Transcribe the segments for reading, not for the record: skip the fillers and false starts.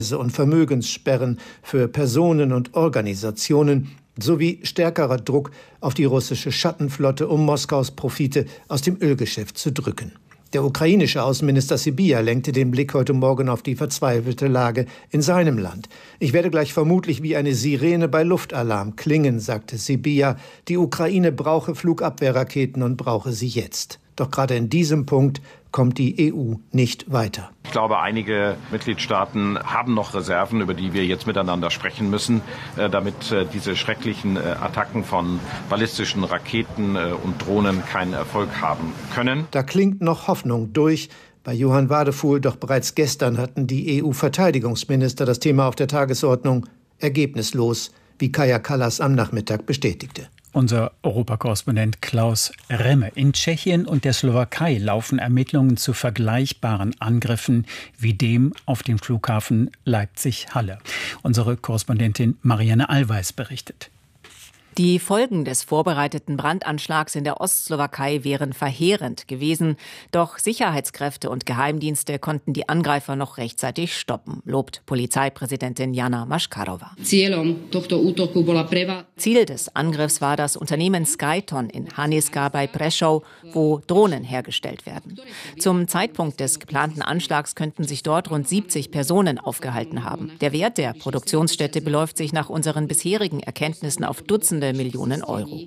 und Vermögenssperren für Personen und Organisationen sowie stärkerer Druck auf die russische Schattenflotte, um Moskaus Profite aus dem Ölgeschäft zu drücken. Der ukrainische Außenminister Sybiha lenkte den Blick heute Morgen auf die verzweifelte Lage in seinem Land. Ich werde gleich vermutlich wie eine Sirene bei Luftalarm klingen, sagte Sybiha. Die Ukraine brauche Flugabwehrraketen und brauche sie jetzt. Doch gerade in diesem Punkt kommt die EU nicht weiter. Ich glaube, einige Mitgliedstaaten haben noch Reserven, über die wir jetzt miteinander sprechen müssen, damit diese schrecklichen Attacken von ballistischen Raketen und Drohnen keinen Erfolg haben können. Da klingt noch Hoffnung durch. Bei Johann Wadefuhl, doch bereits gestern hatten die EU-Verteidigungsminister das Thema auf der Tagesordnung. Ergebnislos, wie Kaja Kallas am Nachmittag bestätigte. Unser Europakorrespondent Klaus Remme. In Tschechien und der Slowakei laufen Ermittlungen zu vergleichbaren Angriffen wie dem auf den Flughafen Leipzig-Halle. Unsere Korrespondentin Marianne Allweis berichtet. Die Folgen des vorbereiteten Brandanschlags in der Ostslowakei wären verheerend gewesen. Doch Sicherheitskräfte und Geheimdienste konnten die Angreifer noch rechtzeitig stoppen, lobt Polizeipräsidentin Jana Maškarová. Ziel des Angriffs war das Unternehmen Skyton in Haniska bei Prešov, wo Drohnen hergestellt werden. Zum Zeitpunkt des geplanten Anschlags könnten sich dort rund 70 Personen aufgehalten haben. Der Wert der Produktionsstätte beläuft sich nach unseren bisherigen Erkenntnissen auf Dutzende Millionen Euro.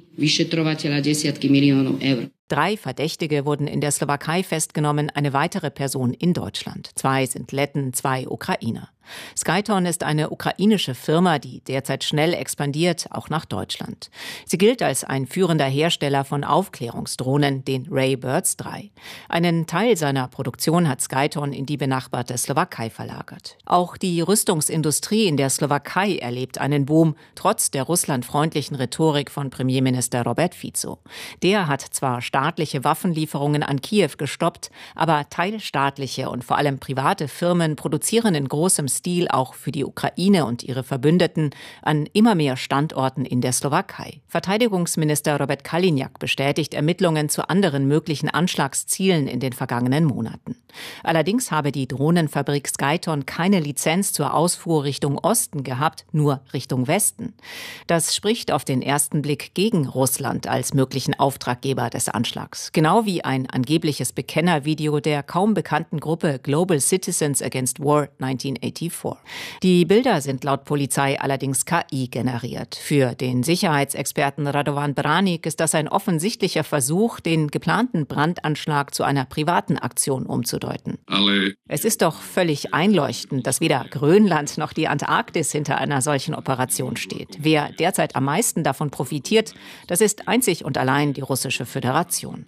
3 Verdächtige wurden in der Slowakei festgenommen, eine weitere Person in Deutschland. 2 sind Letten, 2 Ukrainer. Skyton ist eine ukrainische Firma, die derzeit schnell expandiert, auch nach Deutschland. Sie gilt als ein führender Hersteller von Aufklärungsdrohnen, den Raybirds 3. Einen Teil seiner Produktion hat Skyton in die benachbarte Slowakei verlagert. Auch die Rüstungsindustrie in der Slowakei erlebt einen Boom, trotz der russlandfreundlichen Rhetorik von Premierminister Robert Fico. Der hat zwar staatliche Waffenlieferungen an Kiew gestoppt, aber teilstaatliche und vor allem private Firmen produzieren in großem Stil auch für die Ukraine und ihre Verbündeten an immer mehr Standorten in der Slowakei. Verteidigungsminister Robert Kaliňák bestätigt Ermittlungen zu anderen möglichen Anschlagszielen in den vergangenen Monaten. Allerdings habe die Drohnenfabrik Skyton keine Lizenz zur Ausfuhr Richtung Osten gehabt, nur Richtung Westen. Das spricht auf den ersten Blick gegen Russland als möglichen Auftraggeber des Anschlags. Genau wie ein angebliches Bekennervideo der kaum bekannten Gruppe Global Citizens Against War 1984. Die Bilder sind laut Polizei allerdings KI generiert. Für den Sicherheitsexperten Radovan Branik ist das ein offensichtlicher Versuch, den geplanten Brandanschlag zu einer privaten Aktion umzudeuten. Es ist doch völlig einleuchtend, dass weder Grönland noch die Antarktis hinter einer solchen Operation steht. Wer derzeit am meisten davon profitiert, das ist einzig und allein die Russische Föderation.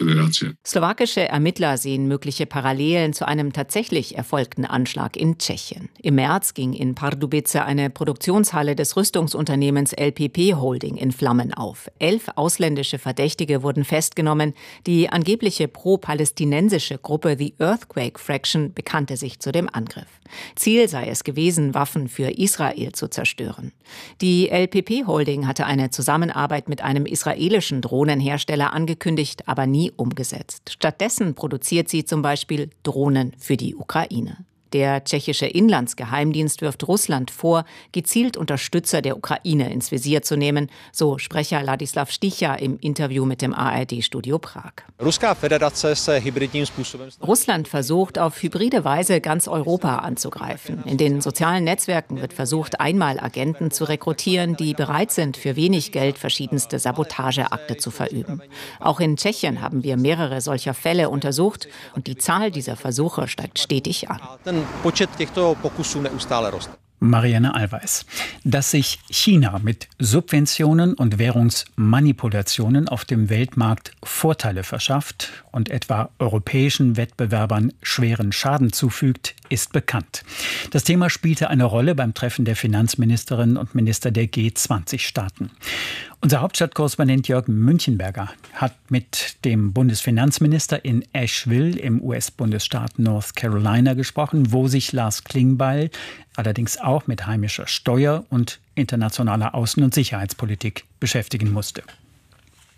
Slowakische Ermittler sehen mögliche Parallelen zu einem tatsächlich erfolgten Anschlag in Tschechien. Im März ging in Pardubice eine Produktionshalle des Rüstungsunternehmens LPP Holding in Flammen auf. 11 ausländische Verdächtige wurden festgenommen. Die angebliche pro-palästinensische Gruppe The Earthquake Fraction bekannte sich zu dem Angriff. Ziel sei es gewesen, Waffen für Israel zu zerstören. Die LPP Holding hatte eine Zusammenarbeit mit einem israelischen Drohnenhersteller angekündigt, aber nie umgesetzt. Stattdessen produziert sie zum Beispiel Drohnen für die Ukraine. Der tschechische Inlandsgeheimdienst wirft Russland vor, gezielt Unterstützer der Ukraine ins Visier zu nehmen, so Sprecher Ladislav Sticha im Interview mit dem ARD-Studio Prag. Russland versucht auf hybride Weise ganz Europa anzugreifen. In den sozialen Netzwerken wird versucht, einmal Agenten zu rekrutieren, die bereit sind, für wenig Geld verschiedenste Sabotageakte zu verüben. Auch in Tschechien haben wir mehrere solcher Fälle untersucht und die Zahl dieser Versuche steigt stetig an. Marianne Allweis. Dass sich China mit Subventionen und Währungsmanipulationen auf dem Weltmarkt Vorteile verschafft und etwa europäischen Wettbewerbern schweren Schaden zufügt, ist bekannt. Das Thema spielte eine Rolle beim Treffen der Finanzministerinnen und Minister der G20-Staaten. Unser Hauptstadtkorrespondent Jörg Münchenberger hat mit dem Bundesfinanzminister in Asheville im US-Bundesstaat North Carolina gesprochen, wo sich Lars Klingbeil allerdings auch mit heimischer Steuer- und internationaler Außen- und Sicherheitspolitik beschäftigen musste.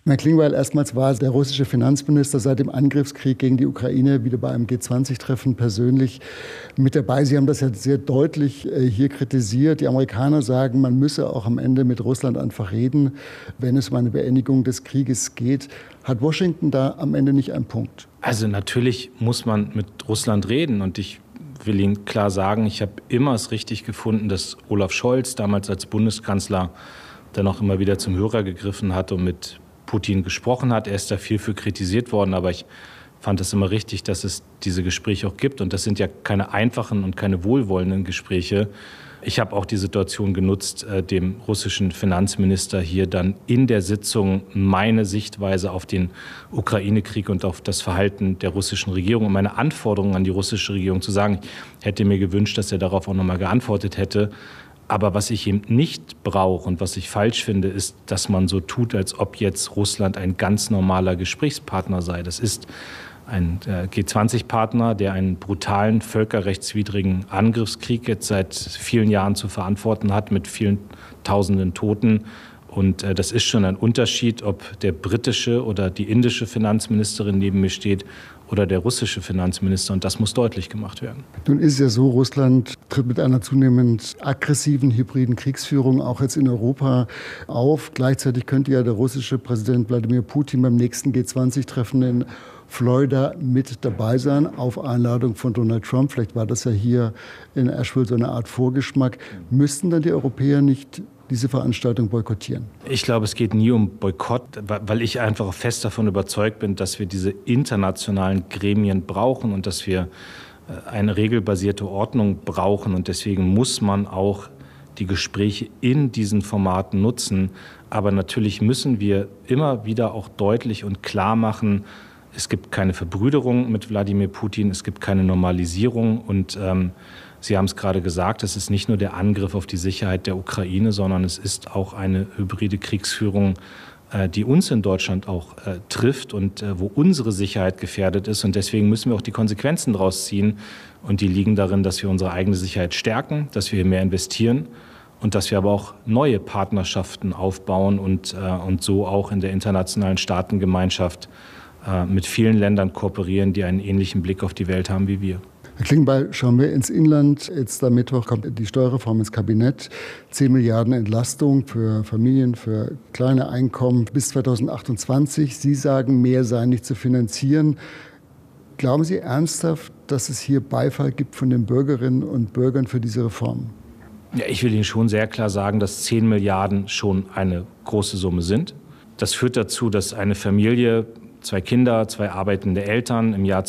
Herr Klingbeil, erstmals war der russische Finanzminister seit dem Angriffskrieg gegen die Ukraine wieder bei einem G20-Treffen persönlich mit dabei. Sie haben das ja sehr deutlich hier kritisiert. Die Amerikaner sagen, man müsse auch am Ende mit Russland einfach reden, wenn es um eine Beendigung des Krieges geht. Hat Washington da am Ende nicht einen Punkt? Also natürlich muss man mit Russland reden. Und ich will Ihnen klar sagen, ich habe immer es richtig gefunden, dass Olaf Scholz damals als Bundeskanzler dann auch immer wieder zum Hörer gegriffen hat und mit Putin gesprochen hat. Er ist da viel für kritisiert worden, aber ich fand es immer richtig, dass es diese Gespräche auch gibt. Und das sind ja keine einfachen und keine wohlwollenden Gespräche. Ich habe auch die Situation genutzt, dem russischen Finanzminister hier dann in der Sitzung meine Sichtweise auf den Ukraine-Krieg und auf das Verhalten der russischen Regierung und meine Anforderungen an die russische Regierung zu sagen. Ich hätte mir gewünscht, dass er darauf auch nochmal geantwortet hätte. Aber was ich eben nicht brauche und was ich falsch finde, ist, dass man so tut, als ob jetzt Russland ein ganz normaler Gesprächspartner sei. Das ist ein G20-Partner, der einen brutalen, völkerrechtswidrigen Angriffskrieg jetzt seit vielen Jahren zu verantworten hat, mit vielen Tausenden Toten. Und das ist schon ein Unterschied, ob der britische oder die indische Finanzministerin neben mir steht oder der russische Finanzminister. Und das muss deutlich gemacht werden. Nun ist es ja so, Russland tritt mit einer zunehmend aggressiven hybriden Kriegsführung auch jetzt in Europa auf. Gleichzeitig könnte ja der russische Präsident Wladimir Putin beim nächsten G20-Treffen in Florida mit dabei sein, auf Einladung von Donald Trump. Vielleicht war das ja hier in Asheville so eine Art Vorgeschmack. Müssten dann die Europäer nicht diese Veranstaltung boykottieren? Ich glaube, es geht nie um Boykott, weil ich einfach fest davon überzeugt bin, dass wir diese internationalen Gremien brauchen und dass wir eine regelbasierte Ordnung brauchen. Und deswegen muss man auch die Gespräche in diesen Formaten nutzen. Aber natürlich müssen wir immer wieder auch deutlich und klar machen, es gibt keine Verbrüderung mit Wladimir Putin, es gibt keine Normalisierung. Und Sie haben es gerade gesagt, es ist nicht nur der Angriff auf die Sicherheit der Ukraine, sondern es ist auch eine hybride Kriegsführung, die uns in Deutschland auch trifft und wo unsere Sicherheit gefährdet ist. Und deswegen müssen wir auch die Konsequenzen daraus ziehen. Und die liegen darin, dass wir unsere eigene Sicherheit stärken, dass wir hier mehr investieren und dass wir aber auch neue Partnerschaften aufbauen und so auch in der internationalen Staatengemeinschaft mit vielen Ländern kooperieren, die einen ähnlichen Blick auf die Welt haben wie wir. Herr Klingbeil, schauen wir ins Inland. Jetzt am Mittwoch kommt die Steuerreform ins Kabinett. 10 Milliarden Entlastung für Familien, für kleine Einkommen bis 2028. Sie sagen, mehr sei nicht zu finanzieren. Glauben Sie ernsthaft, dass es hier Beifall gibt von den Bürgerinnen und Bürgern für diese Reform? Ja, ich will Ihnen schon sehr klar sagen, dass 10 Milliarden schon eine große Summe sind. Das führt dazu, dass eine Familie, 2 Kinder, 2 arbeitende Eltern im Jahr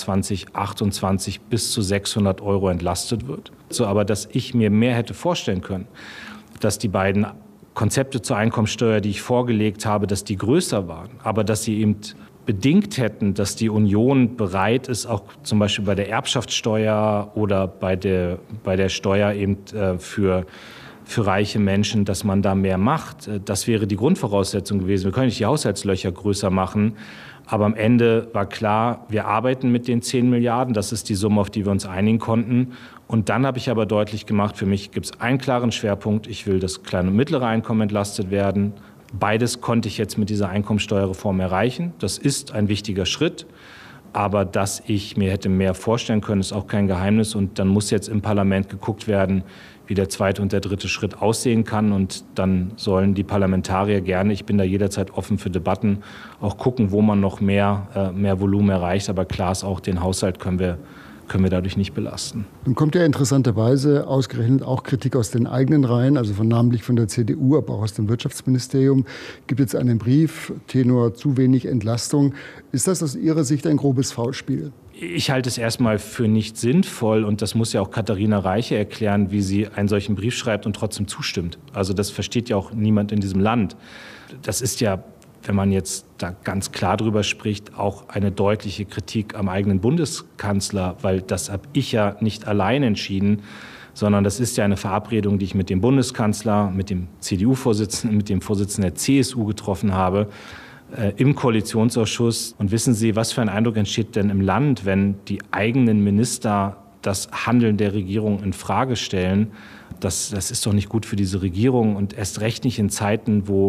2028 bis zu 600 € entlastet wird. So, aber dass ich mir mehr hätte vorstellen können, dass die beiden Konzepte zur Einkommensteuer, die ich vorgelegt habe, dass die größer waren, aber dass sie eben bedingt hätten, dass die Union bereit ist, auch zum Beispiel bei der Erbschaftssteuer oder bei der Steuer eben für reiche Menschen, dass man da mehr macht. Das wäre die Grundvoraussetzung gewesen. Wir können nicht die Haushaltslöcher größer machen. Aber am Ende war klar, wir arbeiten mit den 10 Milliarden. Das ist die Summe, auf die wir uns einigen konnten. Und dann habe ich aber deutlich gemacht, für mich gibt es einen klaren Schwerpunkt. Ich will, dass kleine und mittlere Einkommen entlastet werden. Beides konnte ich jetzt mit dieser Einkommensteuerreform erreichen. Das ist ein wichtiger Schritt. Aber dass ich mir hätte mehr vorstellen können, ist auch kein Geheimnis. Und dann muss jetzt im Parlament geguckt werden, wie der zweite und der dritte Schritt aussehen kann. Und dann sollen die Parlamentarier gerne, ich bin da jederzeit offen für Debatten, auch gucken, wo man noch mehr Volumen erreicht. Aber klar ist auch, den Haushalt können wir dadurch nicht belasten. Nun kommt ja interessanterweise ausgerechnet auch Kritik aus den eigenen Reihen, also namentlich von der CDU, aber auch aus dem Wirtschaftsministerium. Gibt jetzt einen Brief, Tenor zu wenig Entlastung. Ist das aus Ihrer Sicht ein grobes Foulspiel? Ich halte es erstmal für nicht sinnvoll und das muss ja auch Katharina Reiche erklären, wie sie einen solchen Brief schreibt und trotzdem zustimmt. Also das versteht ja auch niemand in diesem Land. Das ist ja, wenn man jetzt da ganz klar drüber spricht, auch eine deutliche Kritik am eigenen Bundeskanzler, weil das habe ich ja nicht allein entschieden, sondern das ist ja eine Verabredung, die ich mit dem Bundeskanzler, mit dem CDU-Vorsitzenden, mit dem Vorsitzenden der CSU getroffen habe, im Koalitionsausschuss. Und wissen Sie, was für ein Eindruck entsteht denn im Land, wenn die eigenen Minister das Handeln der Regierung in Frage stellen? Das ist doch nicht gut für diese Regierung und erst recht nicht in Zeiten, wo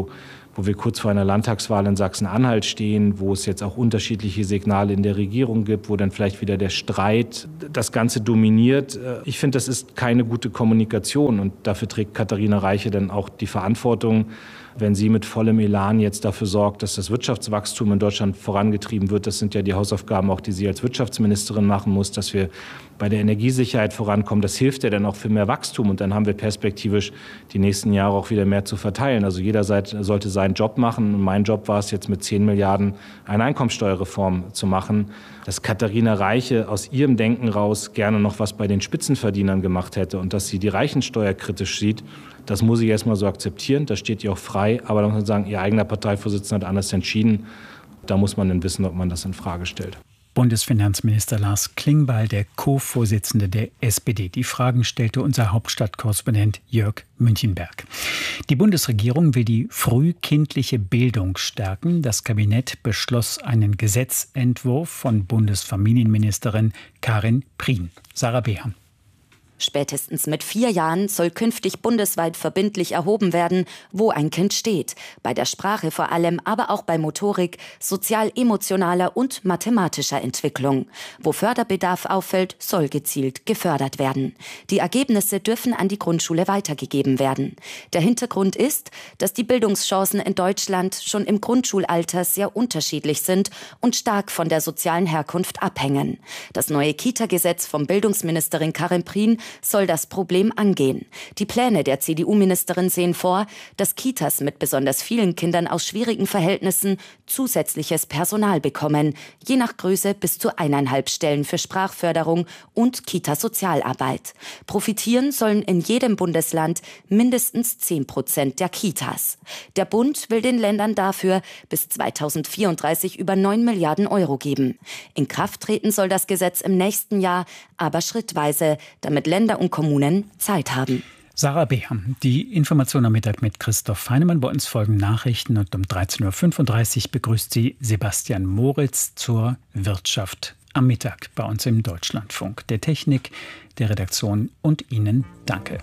wo wir kurz vor einer Landtagswahl in Sachsen-Anhalt stehen, wo es jetzt auch unterschiedliche Signale in der Regierung gibt, wo dann vielleicht wieder der Streit das Ganze dominiert. Ich finde, das ist keine gute Kommunikation und dafür trägt Katharina Reiche dann auch die Verantwortung, wenn sie mit vollem Elan jetzt dafür sorgt, dass das Wirtschaftswachstum in Deutschland vorangetrieben wird. Das sind ja die Hausaufgaben auch, die sie als Wirtschaftsministerin machen muss, dass wir bei der Energiesicherheit vorankommen. Das hilft ja dann auch für mehr Wachstum und dann haben wir perspektivisch die nächsten Jahre auch wieder mehr zu verteilen. Also jeder sollte seinen Job machen und mein Job war es jetzt mit 10 Milliarden eine Einkommensteuerreform zu machen. Dass Katharina Reiche aus ihrem Denken raus gerne noch was bei den Spitzenverdienern gemacht hätte und dass sie die Reichensteuer kritisch sieht, das muss ich erst mal so akzeptieren, das steht ihr auch frei. Aber da muss man sagen, ihr eigener Parteivorsitzender hat anders entschieden. Da muss man dann wissen, ob man das in Frage stellt. Bundesfinanzminister Lars Klingbeil, der Co-Vorsitzende der SPD. Die Fragen stellte unser Hauptstadtkorrespondent Jörg Münchenberg. Die Bundesregierung will die frühkindliche Bildung stärken. Das Kabinett beschloss einen Gesetzentwurf von Bundesfamilienministerin Karin Prien. Sarah Behan. Spätestens mit 4 Jahren soll künftig bundesweit verbindlich erhoben werden, wo ein Kind steht. Bei der Sprache vor allem, aber auch bei Motorik, sozial-emotionaler und mathematischer Entwicklung. Wo Förderbedarf auffällt, soll gezielt gefördert werden. Die Ergebnisse dürfen an die Grundschule weitergegeben werden. Der Hintergrund ist, dass die Bildungschancen in Deutschland schon im Grundschulalter sehr unterschiedlich sind und stark von der sozialen Herkunft abhängen. Das neue Kita-Gesetz von Bildungsministerin Karin Prien soll das Problem angehen. Die Pläne der CDU-Ministerin sehen vor, dass Kitas mit besonders vielen Kindern aus schwierigen Verhältnissen zusätzliches Personal bekommen, je nach Größe bis zu 1,5 Stellen für Sprachförderung und Kita-Sozialarbeit. Profitieren sollen in jedem Bundesland mindestens 10% der Kitas. Der Bund will den Ländern dafür bis 2034 über 9 Milliarden Euro geben. In Kraft treten soll das Gesetz im nächsten Jahr, aber schrittweise, damit Länder und Kommunen Zeit haben. Sarah Behan, die Information am Mittag mit Christoph Feinemann. Bei uns folgen Nachrichten und um 13.35 Uhr begrüßt sie Sebastian Moritz zur Wirtschaft am Mittag bei uns im Deutschlandfunk. Der Technik, der Redaktion und Ihnen danke.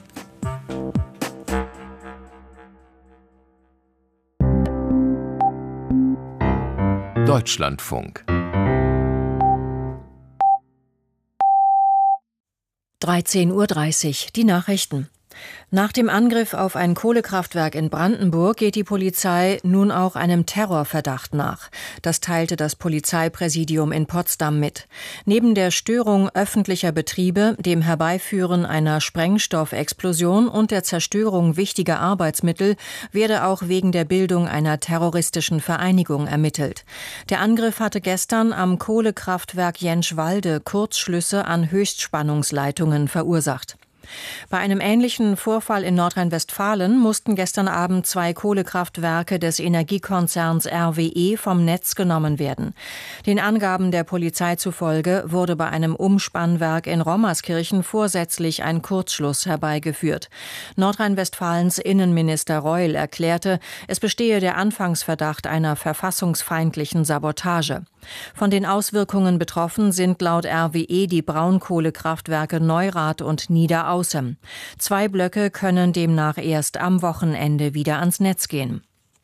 Deutschlandfunk 13:30 Uhr, die Nachrichten. Nach dem Angriff auf ein Kohlekraftwerk in Brandenburg geht die Polizei nun auch einem Terrorverdacht nach. Das teilte das Polizeipräsidium in Potsdam mit. Neben der Störung öffentlicher Betriebe, dem Herbeiführen einer Sprengstoffexplosion und der Zerstörung wichtiger Arbeitsmittel werde auch wegen der Bildung einer terroristischen Vereinigung ermittelt. Der Angriff hatte gestern am Kohlekraftwerk Jentschwalde Kurzschlüsse an Höchstspannungsleitungen verursacht. Bei einem ähnlichen Vorfall in Nordrhein-Westfalen mussten gestern Abend 2 Kohlekraftwerke des Energiekonzerns RWE vom Netz genommen werden. Den Angaben der Polizei zufolge wurde bei einem Umspannwerk in Rommerskirchen vorsätzlich ein Kurzschluss herbeigeführt. Nordrhein-Westfalens Innenminister Reul erklärte, es bestehe der Anfangsverdacht einer verfassungsfeindlichen Sabotage. Von den Auswirkungen betroffen sind laut RWE die Braunkohlekraftwerke Neurath und Niederaußem. 2 Blöcke können demnach erst am Wochenende wieder ans Netz gehen.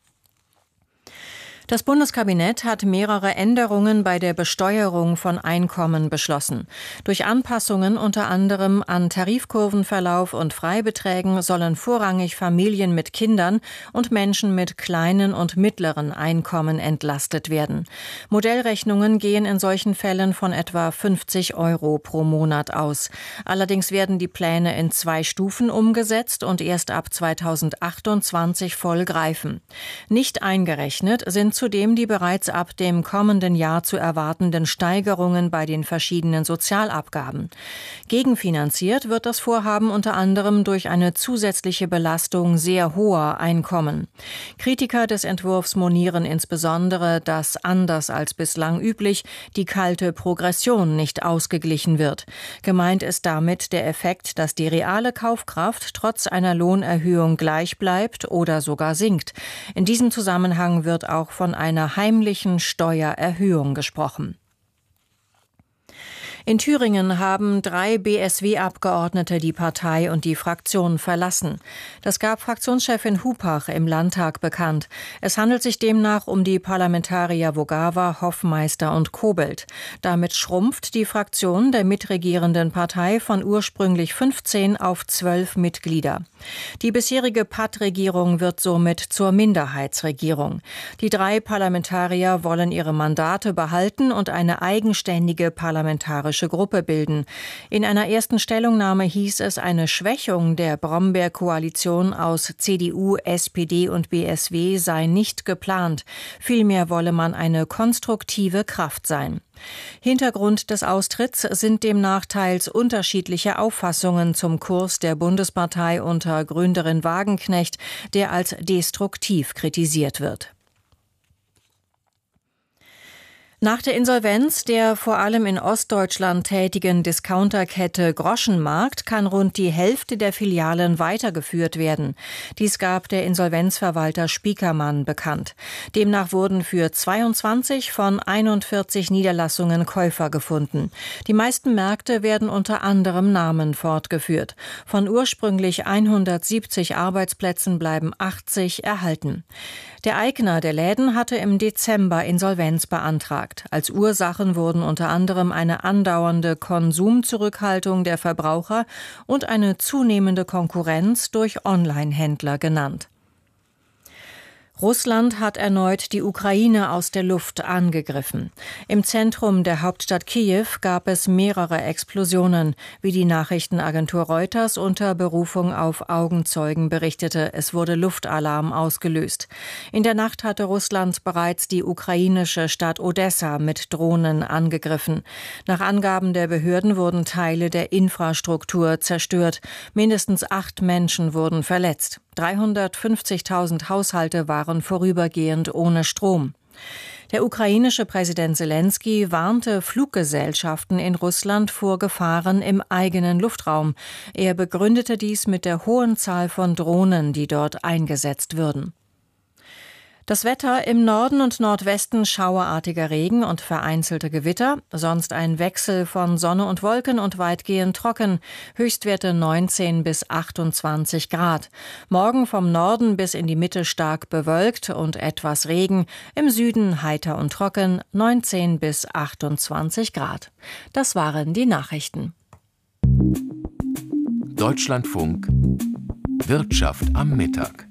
Das Bundeskabinett hat mehrere Änderungen bei der Besteuerung von Einkommen beschlossen. Durch Anpassungen unter anderem an Tarifkurvenverlauf und Freibeträgen sollen vorrangig Familien mit Kindern und Menschen mit kleinen und mittleren Einkommen entlastet werden. Modellrechnungen gehen in solchen Fällen von etwa 50 € pro Monat aus. Allerdings werden die Pläne in 2 Stufen umgesetzt und erst ab 2028 voll greifen. Nicht eingerechnet sind zudem die bereits ab dem kommenden Jahr zu erwartenden Steigerungen bei den verschiedenen Sozialabgaben. Gegenfinanziert wird das Vorhaben unter anderem durch eine zusätzliche Belastung sehr hoher Einkommen. Kritiker des Entwurfs monieren insbesondere, dass anders als bislang üblich die kalte Progression nicht ausgeglichen wird. Gemeint ist damit der Effekt, dass die reale Kaufkraft trotz einer Lohnerhöhung gleich bleibt oder sogar sinkt. In diesem Zusammenhang wird auch von einer heimlichen Steuererhöhung gesprochen. In Thüringen haben 3 BSW-Abgeordnete die Partei und die Fraktion verlassen. Das gab Fraktionschefin Hupach im Landtag bekannt. Es handelt sich demnach um die Parlamentarier Vogava, Hoffmeister und Kobelt. Damit schrumpft die Fraktion der mitregierenden Partei von ursprünglich 15 auf 12 Mitglieder. Die bisherige PAD-Regierung wird somit zur Minderheitsregierung. Die 3 Parlamentarier wollen ihre Mandate behalten und eine eigenständige parlamentarische Gruppe bilden. In einer ersten Stellungnahme hieß es, eine Schwächung der Brombeer-Koalition aus CDU, SPD und BSW sei nicht geplant. Vielmehr wolle man eine konstruktive Kraft sein. Hintergrund des Austritts sind demnach teils unterschiedliche Auffassungen zum Kurs der Bundespartei unter Gründerin Wagenknecht, der als destruktiv kritisiert wird. Nach der Insolvenz der vor allem in Ostdeutschland tätigen Discounterkette Groschenmarkt kann rund die Hälfte der Filialen weitergeführt werden. Dies gab der Insolvenzverwalter Spiekermann bekannt. Demnach wurden für 22 von 41 Niederlassungen Käufer gefunden. Die meisten Märkte werden unter anderem Namen fortgeführt. Von ursprünglich 170 Arbeitsplätzen bleiben 80 erhalten. Der Eigner der Läden hatte im Dezember Insolvenz beantragt. Als Ursachen wurden unter anderem eine andauernde Konsumzurückhaltung der Verbraucher und eine zunehmende Konkurrenz durch Online-Händler genannt. Russland hat erneut die Ukraine aus der Luft angegriffen. Im Zentrum der Hauptstadt Kiew gab es mehrere Explosionen, wie die Nachrichtenagentur Reuters unter Berufung auf Augenzeugen berichtete. Es wurde Luftalarm ausgelöst. In der Nacht hatte Russland bereits die ukrainische Stadt Odessa mit Drohnen angegriffen. Nach Angaben der Behörden wurden Teile der Infrastruktur zerstört. Mindestens 8 Menschen wurden verletzt. 350.000 Haushalte waren vorübergehend ohne Strom. Der ukrainische Präsident Selenskyj warnte Fluggesellschaften in Russland vor Gefahren im eigenen Luftraum. Er begründete dies mit der hohen Zahl von Drohnen, die dort eingesetzt würden. Das Wetter: im Norden und Nordwesten schauerartiger Regen und vereinzelte Gewitter, sonst ein Wechsel von Sonne und Wolken und weitgehend trocken, Höchstwerte 19 bis 28 Grad. Morgen vom Norden bis in die Mitte stark bewölkt und etwas Regen, im Süden heiter und trocken, 19 bis 28 Grad. Das waren die Nachrichten. Deutschlandfunk Wirtschaft am Mittag.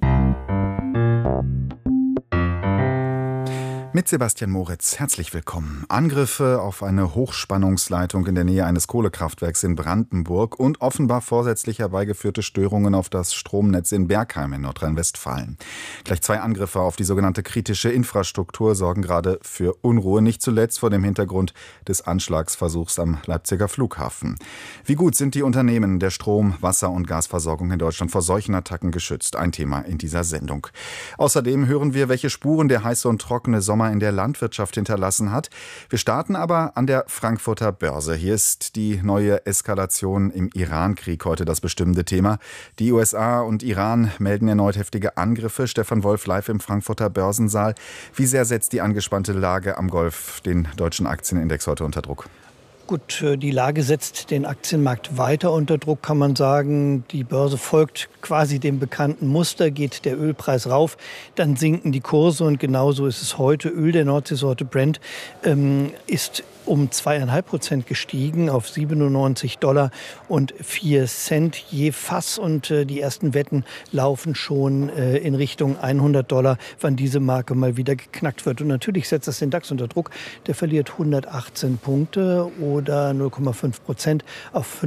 Mit Sebastian Moritz, herzlich willkommen. Angriffe auf eine Hochspannungsleitung in der Nähe eines Kohlekraftwerks in Brandenburg und offenbar vorsätzlich herbeigeführte Störungen auf das Stromnetz in Bergheim in Nordrhein-Westfalen. Gleich 2 Angriffe auf die sogenannte kritische Infrastruktur sorgen gerade für Unruhe, nicht zuletzt vor dem Hintergrund des Anschlagsversuchs am Leipziger Flughafen. Wie gut sind die Unternehmen der Strom-, Wasser- und Gasversorgung in Deutschland vor solchen Attacken geschützt? Ein Thema in dieser Sendung. Außerdem hören wir, welche Spuren der heiße und trockene Sommer in der Landwirtschaft hinterlassen hat. Wir starten aber an der Frankfurter Börse. Hier ist die neue Eskalation im Iran-Krieg heute das bestimmende Thema. Die USA und Iran melden erneut heftige Angriffe. Stefan Wolf live im Frankfurter Börsensaal. Wie sehr setzt die angespannte Lage am Golf den deutschen Aktienindex heute unter Druck? Gut, die Lage setzt den Aktienmarkt weiter unter Druck, kann man sagen. Die Börse folgt quasi dem bekannten Muster. Geht der Ölpreis rauf, dann sinken die Kurse. Und genauso ist es heute. Öl der Nordseesorte Brent ist um 2,5% gestiegen auf $97,04 je Fass. Und die ersten Wetten laufen schon in Richtung $100, wann diese Marke mal wieder geknackt wird. Und natürlich setzt das den DAX unter Druck. Der verliert 118 Punkte oder 0,5% auf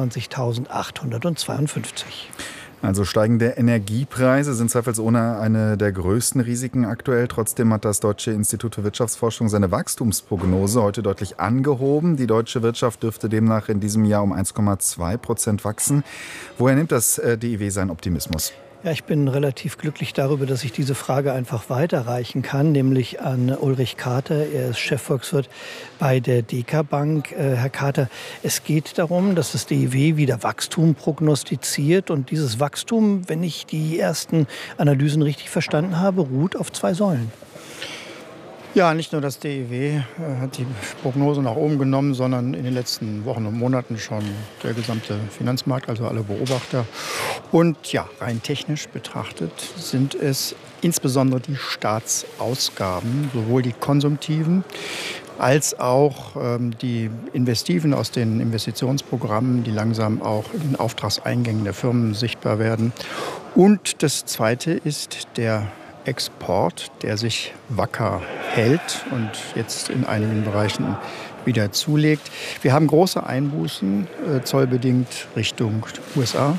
25.852. Also steigende Energiepreise sind zweifelsohne eine der größten Risiken aktuell. Trotzdem hat das Deutsche Institut für Wirtschaftsforschung seine Wachstumsprognose heute deutlich angehoben. Die deutsche Wirtschaft dürfte demnach in diesem Jahr um 1,2% wachsen. Woher nimmt das DIW seinen Optimismus? Ja, ich bin relativ glücklich darüber, dass ich diese Frage einfach weiterreichen kann, nämlich an Ulrich Kater. Er ist Chefvolkswirt bei der DK Bank. Herr Kater, es geht darum, dass das DIW wieder Wachstum prognostiziert. Und dieses Wachstum, wenn ich die ersten Analysen richtig verstanden habe, ruht auf 2 Säulen. Ja, nicht nur das DIW hat die Prognose nach oben genommen, sondern in den letzten Wochen und Monaten schon der gesamte Finanzmarkt, also alle Beobachter. Und ja, rein technisch betrachtet sind es insbesondere die Staatsausgaben, sowohl die konsumtiven als auch die Investiven aus den Investitionsprogrammen, die langsam auch in den Auftragseingängen der Firmen sichtbar werden. Und das Zweite ist der Export, der sich wacker hält und jetzt in einigen Bereichen wieder zulegt. Wir haben große Einbußen, zollbedingt Richtung USA,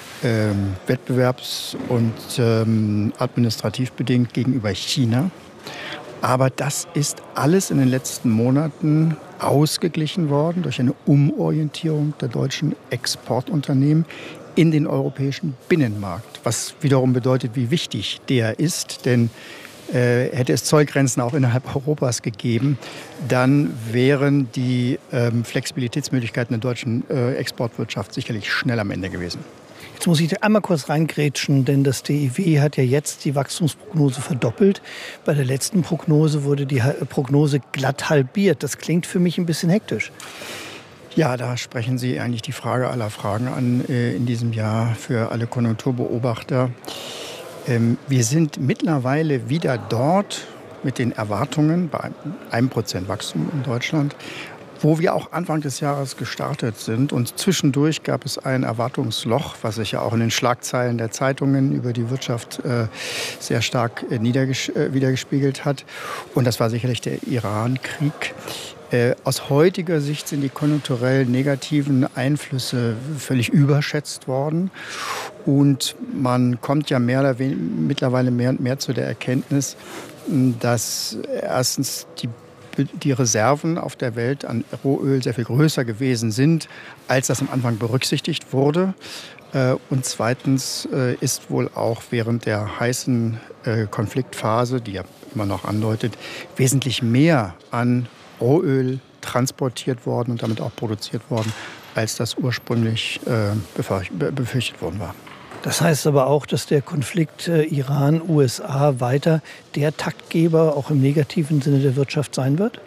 wettbewerbs- und administrativ bedingt gegenüber China. Aber das ist alles in den letzten Monaten ausgeglichen worden durch eine Umorientierung der deutschen Exportunternehmen in den europäischen Binnenmarkt, was wiederum bedeutet, wie wichtig der ist. Denn hätte es Zollgrenzen auch innerhalb Europas gegeben, dann wären die Flexibilitätsmöglichkeiten der deutschen Exportwirtschaft sicherlich schnell am Ende gewesen. Jetzt muss ich einmal kurz reingrätschen, denn das DIW hat ja jetzt die Wachstumsprognose verdoppelt. Bei der letzten Prognose wurde die Prognose glatt halbiert. Das klingt für mich ein bisschen hektisch. Ja, da sprechen Sie eigentlich die Frage aller Fragen an in diesem Jahr für alle Konjunkturbeobachter. Wir sind mittlerweile wieder dort mit den Erwartungen bei 1% Wachstum in Deutschland, wo wir auch Anfang des Jahres gestartet sind. Und zwischendurch gab es ein Erwartungsloch, was sich ja auch in den Schlagzeilen der Zeitungen über die Wirtschaft sehr stark wiedergespiegelt hat. Und das war sicherlich der Iran-Krieg. Aus heutiger Sicht sind die konjunkturell negativen Einflüsse völlig überschätzt worden. Und man kommt ja mittlerweile mehr und mehr zu der Erkenntnis, dass erstens die Reserven auf der Welt an Rohöl sehr viel größer gewesen sind, als das am Anfang berücksichtigt wurde. Und zweitens ist wohl auch während der heißen Konfliktphase, die ja immer noch andeutet, wesentlich mehr an Rohöl transportiert worden und damit auch produziert worden, als das ursprünglich befürchtet worden war. Das heißt aber auch, dass der Konflikt Iran-USA weiter der Taktgeber auch im negativen Sinne der Wirtschaft sein wird?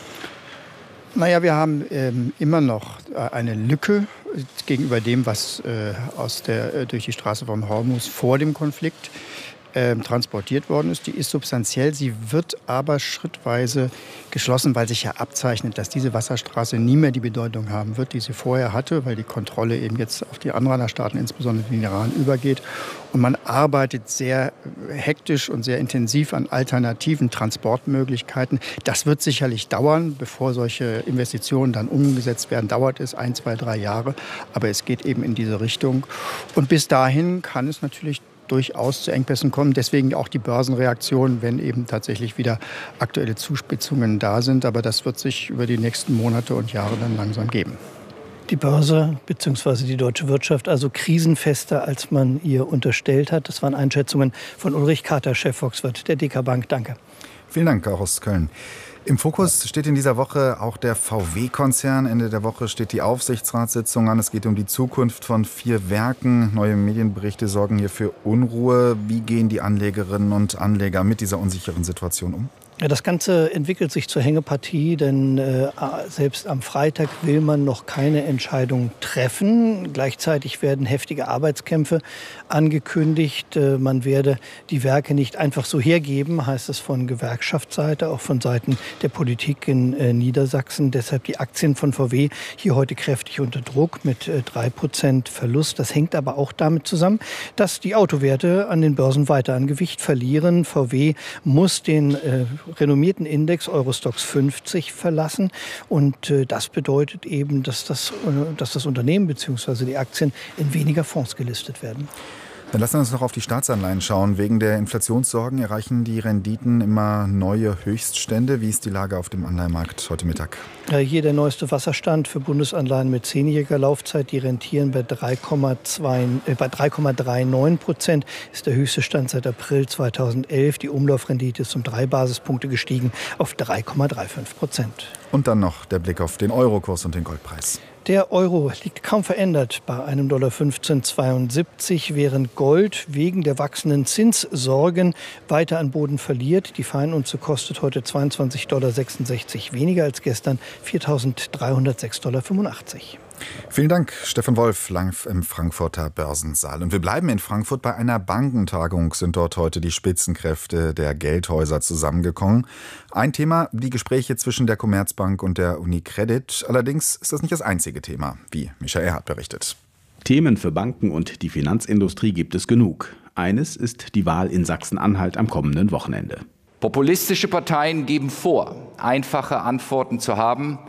Naja, wir haben immer noch eine Lücke gegenüber dem, was durch die Straße von Hormuz vor dem Konflikt transportiert worden ist. Die ist substanziell, sie wird aber schrittweise geschlossen, weil sich ja abzeichnet, dass diese Wasserstraße nie mehr die Bedeutung haben wird, die sie vorher hatte, weil die Kontrolle eben jetzt auf die Anrainerstaaten, insbesondere den Iran, übergeht. Und man arbeitet sehr hektisch und sehr intensiv an alternativen Transportmöglichkeiten. Das wird sicherlich dauern, bevor solche Investitionen dann umgesetzt werden. Dauert es 1, 2, 3 Jahre, aber es geht eben in diese Richtung. Und bis dahin kann es natürlich durchaus zu Engpässen kommen. Deswegen auch die Börsenreaktion, wenn eben tatsächlich wieder aktuelle Zuspitzungen da sind. Aber das wird sich über die nächsten Monate und Jahre dann langsam geben. Die Börse bzw. die deutsche Wirtschaft also krisenfester, als man ihr unterstellt hat. Das waren Einschätzungen von Ulrich Kater, Chefvolkswirt der DK Bank. Danke. Vielen Dank, auch aus Köln. Im Fokus steht in dieser Woche auch der VW-Konzern. Ende der Woche steht die Aufsichtsratssitzung an. Es geht um die Zukunft von 4 Werken. Neue Medienberichte sorgen hier für Unruhe. Wie gehen die Anlegerinnen und Anleger mit dieser unsicheren Situation um? Ja, das Ganze entwickelt sich zur Hängepartie, denn selbst am Freitag will man noch keine Entscheidung treffen. Gleichzeitig werden heftige Arbeitskämpfe angekündigt. Man werde die Werke nicht einfach so hergeben, heißt es von Gewerkschaftsseite, auch von Seiten der Politik in Niedersachsen. Deshalb die Aktien von VW hier heute kräftig unter Druck mit 3% Verlust. Das hängt aber auch damit zusammen, dass die Autowerte an den Börsen weiter an Gewicht verlieren. VW muss den renommierten Index Eurostoxx 50 verlassen. Und das bedeutet eben, dass das Unternehmen bzw. die Aktien in weniger Fonds gelistet werden. Dann lassen wir uns noch auf die Staatsanleihen schauen. Wegen der Inflationssorgen erreichen die Renditen immer neue Höchststände. Wie ist die Lage auf dem Anleihenmarkt heute Mittag? Hier der neueste Wasserstand für Bundesanleihen mit 10-jähriger Laufzeit. Die rentieren bei 3,39%. Ist der höchste Stand seit April 2011. Die Umlaufrendite ist um 3 Basispunkte gestiegen auf 3,35%. Und dann noch der Blick auf den Eurokurs und den Goldpreis. Der Euro liegt kaum verändert bei einem $15,72, während Gold wegen der wachsenden Zinssorgen weiter an Boden verliert. Die Feinunze kostet heute $22,66 weniger als gestern, $4.306,85. Vielen Dank, Stefan Wolf, live im Frankfurter Börsensaal. Und wir bleiben in Frankfurt. Bei einer Bankentagung sind dort heute die Spitzenkräfte der Geldhäuser zusammengekommen. Ein Thema, die Gespräche zwischen der Commerzbank und der UniCredit. Allerdings ist das nicht das einzige Thema, wie Michael Erhardt berichtet. Themen für Banken und die Finanzindustrie gibt es genug. Eines ist die Wahl in Sachsen-Anhalt am kommenden Wochenende. Populistische Parteien geben vor, einfache Antworten zu haben.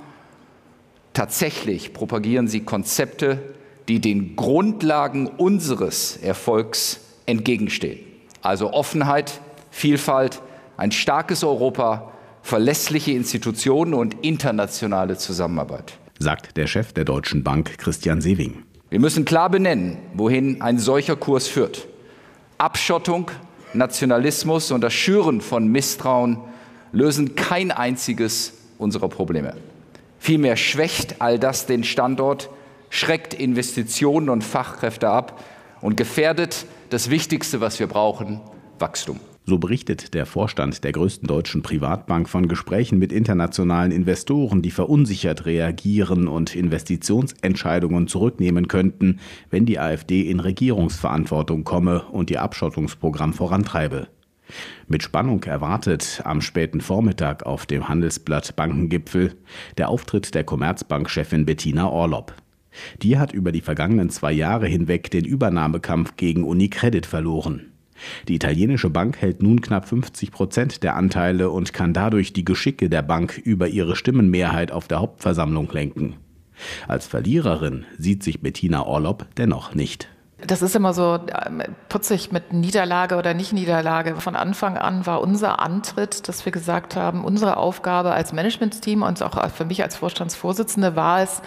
Tatsächlich propagieren sie Konzepte, die den Grundlagen unseres Erfolgs entgegenstehen. Also Offenheit, Vielfalt, ein starkes Europa, verlässliche Institutionen und internationale Zusammenarbeit, sagt der Chef der Deutschen Bank, Christian Sewing. Wir müssen klar benennen, wohin ein solcher Kurs führt. Abschottung, Nationalismus und das Schüren von Misstrauen lösen kein einziges unserer Probleme. Vielmehr schwächt all das den Standort, schreckt Investitionen und Fachkräfte ab und gefährdet das Wichtigste, was wir brauchen, Wachstum. So berichtet der Vorstand der größten deutschen Privatbank von Gesprächen mit internationalen Investoren, die verunsichert reagieren und Investitionsentscheidungen zurücknehmen könnten, wenn die AfD in Regierungsverantwortung komme und ihr Abschottungsprogramm vorantreibe. Mit Spannung erwartet am späten Vormittag auf dem Handelsblatt Bankengipfel der Auftritt der Commerzbank-Chefin Bettina Orlopp. Die hat über die vergangenen 2 Jahre hinweg den Übernahmekampf gegen UniCredit verloren. Die italienische Bank hält nun knapp 50% der Anteile und kann dadurch die Geschicke der Bank über ihre Stimmenmehrheit auf der Hauptversammlung lenken. Als Verliererin sieht sich Bettina Orlopp dennoch nicht. Das ist immer so putzig mit Niederlage oder Nicht-Niederlage. Von Anfang an war unser Antritt, dass wir gesagt haben, unsere Aufgabe als Managementsteam und auch für mich als Vorstandsvorsitzende war es,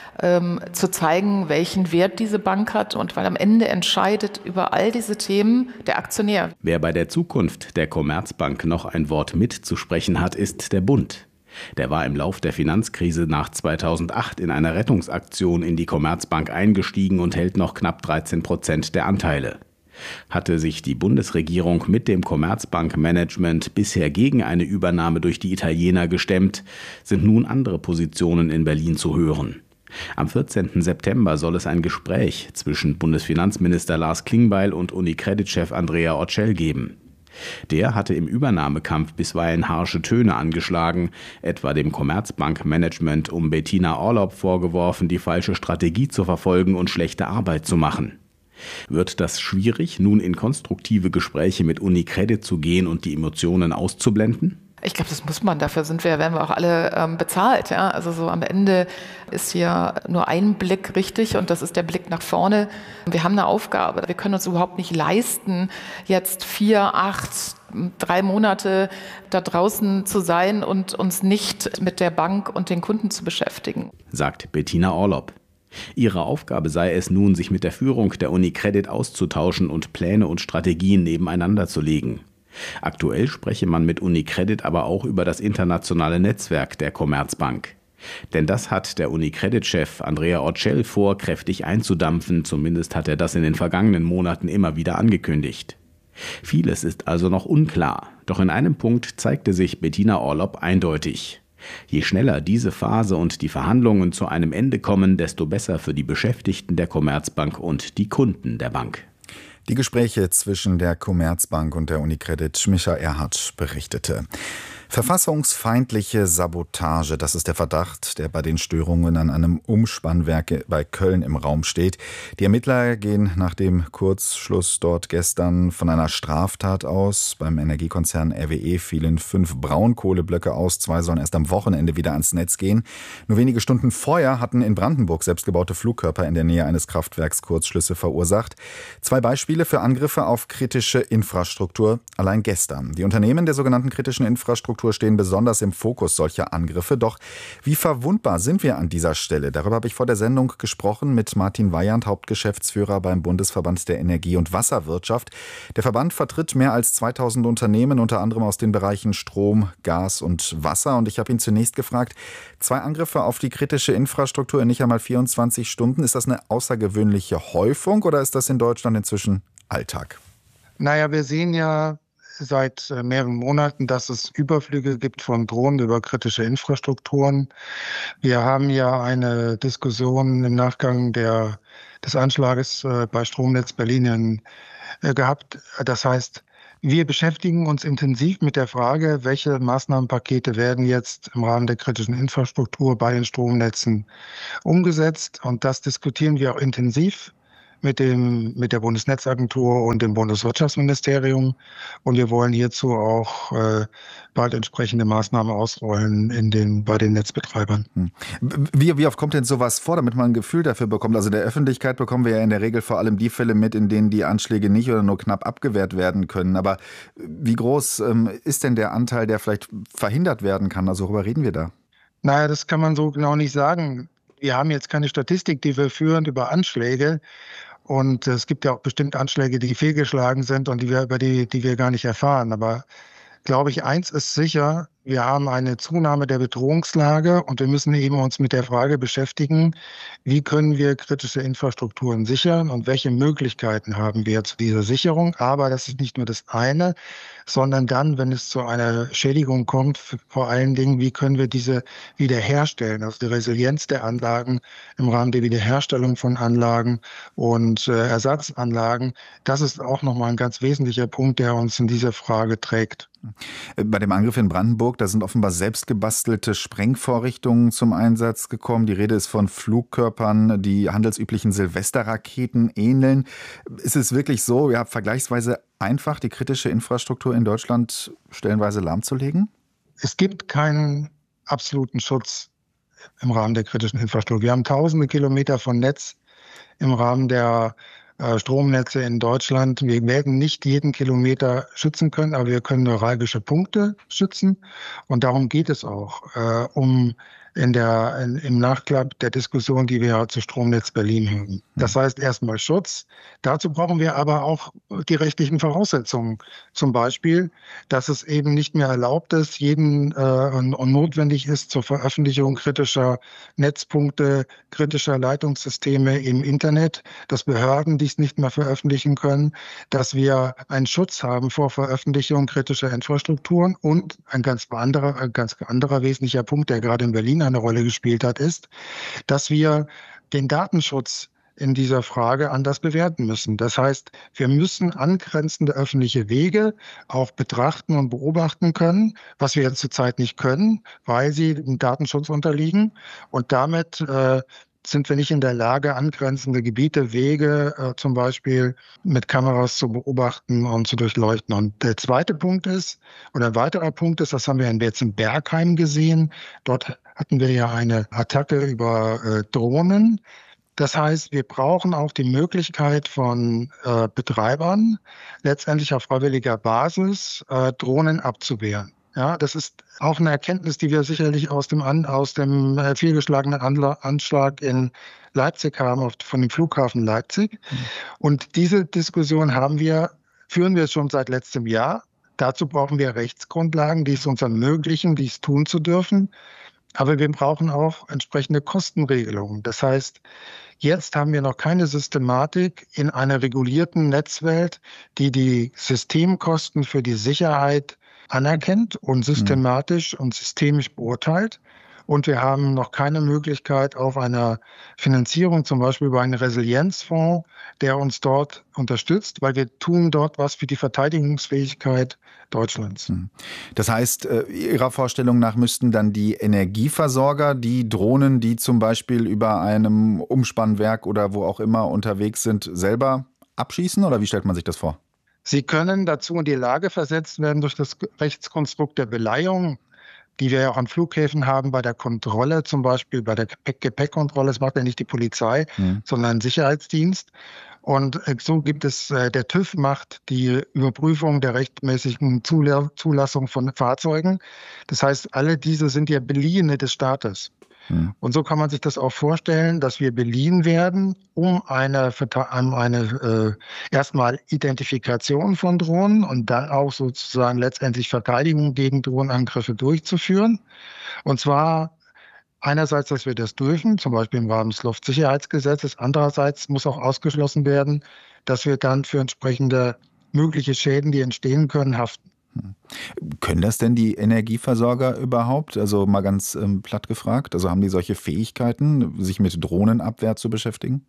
zu zeigen, welchen Wert diese Bank hat. Und weil am Ende entscheidet über all diese Themen der Aktionär. Wer bei der Zukunft der Commerzbank noch ein Wort mitzusprechen hat, ist der Bund. Der war im Lauf der Finanzkrise nach 2008 in einer Rettungsaktion in die Commerzbank eingestiegen und hält noch knapp 13% der Anteile. Hatte sich die Bundesregierung mit dem Commerzbank-Management bisher gegen eine Übernahme durch die Italiener gestemmt, sind nun andere Positionen in Berlin zu hören. Am 14. September soll es ein Gespräch zwischen Bundesfinanzminister Lars Klingbeil und UniCredit-Chef Andrea Orcel geben. Der hatte im Übernahmekampf bisweilen harsche Töne angeschlagen, etwa dem Commerzbank-Management um Bettina Orlopp vorgeworfen, die falsche Strategie zu verfolgen und schlechte Arbeit zu machen. Wird das schwierig, nun in konstruktive Gespräche mit UniCredit zu gehen und die Emotionen auszublenden? Ich glaube, das muss man. Dafür werden wir auch alle bezahlt. Ja? Also so am Ende ist hier nur ein Blick richtig und das ist der Blick nach vorne. Wir haben eine Aufgabe. Wir können uns überhaupt nicht leisten, jetzt 4, 8, 3 Monate da draußen zu sein und uns nicht mit der Bank und den Kunden zu beschäftigen, sagt Bettina Orlopp. Ihre Aufgabe sei es nun, sich mit der Führung der UniCredit auszutauschen und Pläne und Strategien nebeneinander zu legen. Aktuell spreche man mit UniCredit aber auch über das internationale Netzwerk der Commerzbank. Denn das hat der UniCredit-Chef Andrea Orcel vor, kräftig einzudampfen. Zumindest hat er das in den vergangenen Monaten immer wieder angekündigt. Vieles ist also noch unklar. Doch in einem Punkt zeigte sich Bettina Orlopp eindeutig. Je schneller diese Phase und die Verhandlungen zu einem Ende kommen, desto besser für die Beschäftigten der Commerzbank und die Kunden der Bank. Die Gespräche zwischen der Commerzbank und der UniCredit, Michael Erhardt berichtete. Verfassungsfeindliche Sabotage, das ist der Verdacht, der bei den Störungen an einem Umspannwerk bei Köln im Raum steht. Die Ermittler gehen nach dem Kurzschluss dort gestern von einer Straftat aus. Beim Energiekonzern RWE fielen 5 Braunkohleblöcke aus, 2 sollen erst am Wochenende wieder ans Netz gehen. Nur wenige Stunden vorher hatten in Brandenburg selbstgebaute Flugkörper in der Nähe eines Kraftwerks Kurzschlüsse verursacht. 2 Beispiele für Angriffe auf kritische Infrastruktur allein gestern. Die Unternehmen der sogenannten kritischen Infrastruktur Infrastruktur stehen besonders im Fokus solcher Angriffe. Doch wie verwundbar sind wir an dieser Stelle? Darüber habe ich vor der Sendung gesprochen mit Martin Weyand, Hauptgeschäftsführer beim Bundesverband der Energie- und Wasserwirtschaft. Der Verband vertritt mehr als 2000 Unternehmen, unter anderem aus den Bereichen Strom, Gas und Wasser. Und ich habe ihn zunächst gefragt, 2 Angriffe auf die kritische Infrastruktur in nicht einmal 24 Stunden. Ist das eine außergewöhnliche Häufung oder ist das in Deutschland inzwischen Alltag? Naja, wir sehen ja seit mehreren Monaten, dass es Überflüge gibt von Drohnen über kritische Infrastrukturen. Wir haben ja eine Diskussion im Nachgang des Anschlages bei Stromnetz Berlin gehabt. Das heißt, wir beschäftigen uns intensiv mit der Frage, welche Maßnahmenpakete werden jetzt im Rahmen der kritischen Infrastruktur bei den Stromnetzen umgesetzt. Und das diskutieren wir auch intensiv mit der Bundesnetzagentur und dem Bundeswirtschaftsministerium. Und wir wollen hierzu auch bald entsprechende Maßnahmen ausrollen bei den Netzbetreibern. Wie oft kommt denn sowas vor, damit man ein Gefühl dafür bekommt? Also in der Öffentlichkeit bekommen wir ja in der Regel vor allem die Fälle mit, in denen die Anschläge nicht oder nur knapp abgewehrt werden können. Aber wie groß ist denn der Anteil, der vielleicht verhindert werden kann? Also worüber reden wir da? Naja, das kann man so genau nicht sagen. Wir haben jetzt keine Statistik, die wir führen über Anschläge. Und es gibt ja auch bestimmt Anschläge, die fehlgeschlagen sind und die wir gar nicht erfahren. Aber glaube ich, eins ist sicher, wir haben eine Zunahme der Bedrohungslage und wir müssen eben uns mit der Frage beschäftigen, wie können wir kritische Infrastrukturen sichern und welche Möglichkeiten haben wir zu dieser Sicherung. Aber das ist nicht nur das eine, sondern dann, wenn es zu einer Schädigung kommt, vor allen Dingen, wie können wir diese wiederherstellen, also die Resilienz der Anlagen im Rahmen der Wiederherstellung von Anlagen und Ersatzanlagen. Das ist auch nochmal ein ganz wesentlicher Punkt, der uns in diese Frage trägt. Bei dem Angriff in Brandenburg, da sind offenbar selbstgebastelte Sprengvorrichtungen zum Einsatz gekommen. Die Rede ist von Flugkörpern, die handelsüblichen Silvesterraketen ähneln. Ist es wirklich so, vergleichsweise einfach, die kritische Infrastruktur in Deutschland stellenweise lahmzulegen? Es gibt keinen absoluten Schutz im Rahmen der kritischen Infrastruktur. Wir haben tausende Kilometer von Netz im Rahmen der Stromnetze in Deutschland. Wir werden nicht jeden Kilometer schützen können, aber wir können neuralgische Punkte schützen. Und darum geht es auch, im Nachklapp der Diskussion, die wir zu Stromnetz Berlin haben. Das heißt erstmal Schutz. Dazu brauchen wir aber auch die rechtlichen Voraussetzungen. Zum Beispiel, dass es eben nicht mehr erlaubt ist, und notwendig ist zur Veröffentlichung kritischer Netzpunkte, kritischer Leitungssysteme im Internet, dass Behörden dies nicht mehr veröffentlichen können, dass wir einen Schutz haben vor Veröffentlichung kritischer Infrastrukturen und ein ganz anderer wesentlicher Punkt, der gerade in Berlin eine Rolle gespielt hat, ist, dass wir den Datenschutz in dieser Frage anders bewerten müssen. Das heißt, wir müssen angrenzende öffentliche Wege auch betrachten und beobachten können, was wir zurzeit nicht können, weil sie dem Datenschutz unterliegen. Und damit sind wir nicht in der Lage, angrenzende Gebiete, Wege zum Beispiel mit Kameras zu beobachten und zu durchleuchten. Und der zweite Punkt ist, oder ein weiterer Punkt ist, das haben wir jetzt in Bergheim gesehen. Dort hatten wir ja eine Attacke über Drohnen. Das heißt, wir brauchen auch die Möglichkeit von Betreibern, letztendlich auf freiwilliger Basis Drohnen abzuwehren. Ja, das ist auch eine Erkenntnis, die wir sicherlich aus dem fehlgeschlagenen Anschlag in Leipzig haben, von dem Flughafen Leipzig. Und diese Diskussion führen wir schon seit letztem Jahr. Dazu brauchen wir Rechtsgrundlagen, die es uns ermöglichen, dies tun zu dürfen. Aber wir brauchen auch entsprechende Kostenregelungen. Das heißt, jetzt haben wir noch keine Systematik in einer regulierten Netzwelt, die die Systemkosten für die Sicherheit anerkennt und systematisch und systemisch beurteilt. Und wir haben noch keine Möglichkeit auf einer Finanzierung, zum Beispiel über einen Resilienzfonds, der uns dort unterstützt, weil wir tun dort was für die Verteidigungsfähigkeit Deutschlands. Das heißt, Ihrer Vorstellung nach müssten dann die Energieversorger die Drohnen, die zum Beispiel über einem Umspannwerk oder wo auch immer unterwegs sind, selber abschießen? Oder wie stellt man sich das vor? Sie können dazu in die Lage versetzt werden durch das Rechtskonstrukt der Beleihung, die wir ja auch an Flughäfen haben, bei der Kontrolle, zum Beispiel bei der Gepäckkontrolle. Das macht ja nicht die Polizei, sondern ein Sicherheitsdienst. Und so gibt es, der TÜV macht die Überprüfung der rechtmäßigen Zulassung von Fahrzeugen. Das heißt, alle diese sind ja Beliehene des Staates. Und so kann man sich das auch vorstellen, dass wir beliehen werden, um erstmal Identifikation von Drohnen und dann auch sozusagen letztendlich Verteidigung gegen Drohnenangriffe durchzuführen. Und zwar einerseits, dass wir das dürfen, zum Beispiel im Rahmen des Luftsicherheitsgesetzes. Andererseits muss auch ausgeschlossen werden, dass wir dann für entsprechende mögliche Schäden, die entstehen können, haften. Können das denn die Energieversorger überhaupt? Also mal ganz platt gefragt. Also haben die solche Fähigkeiten, sich mit Drohnenabwehr zu beschäftigen?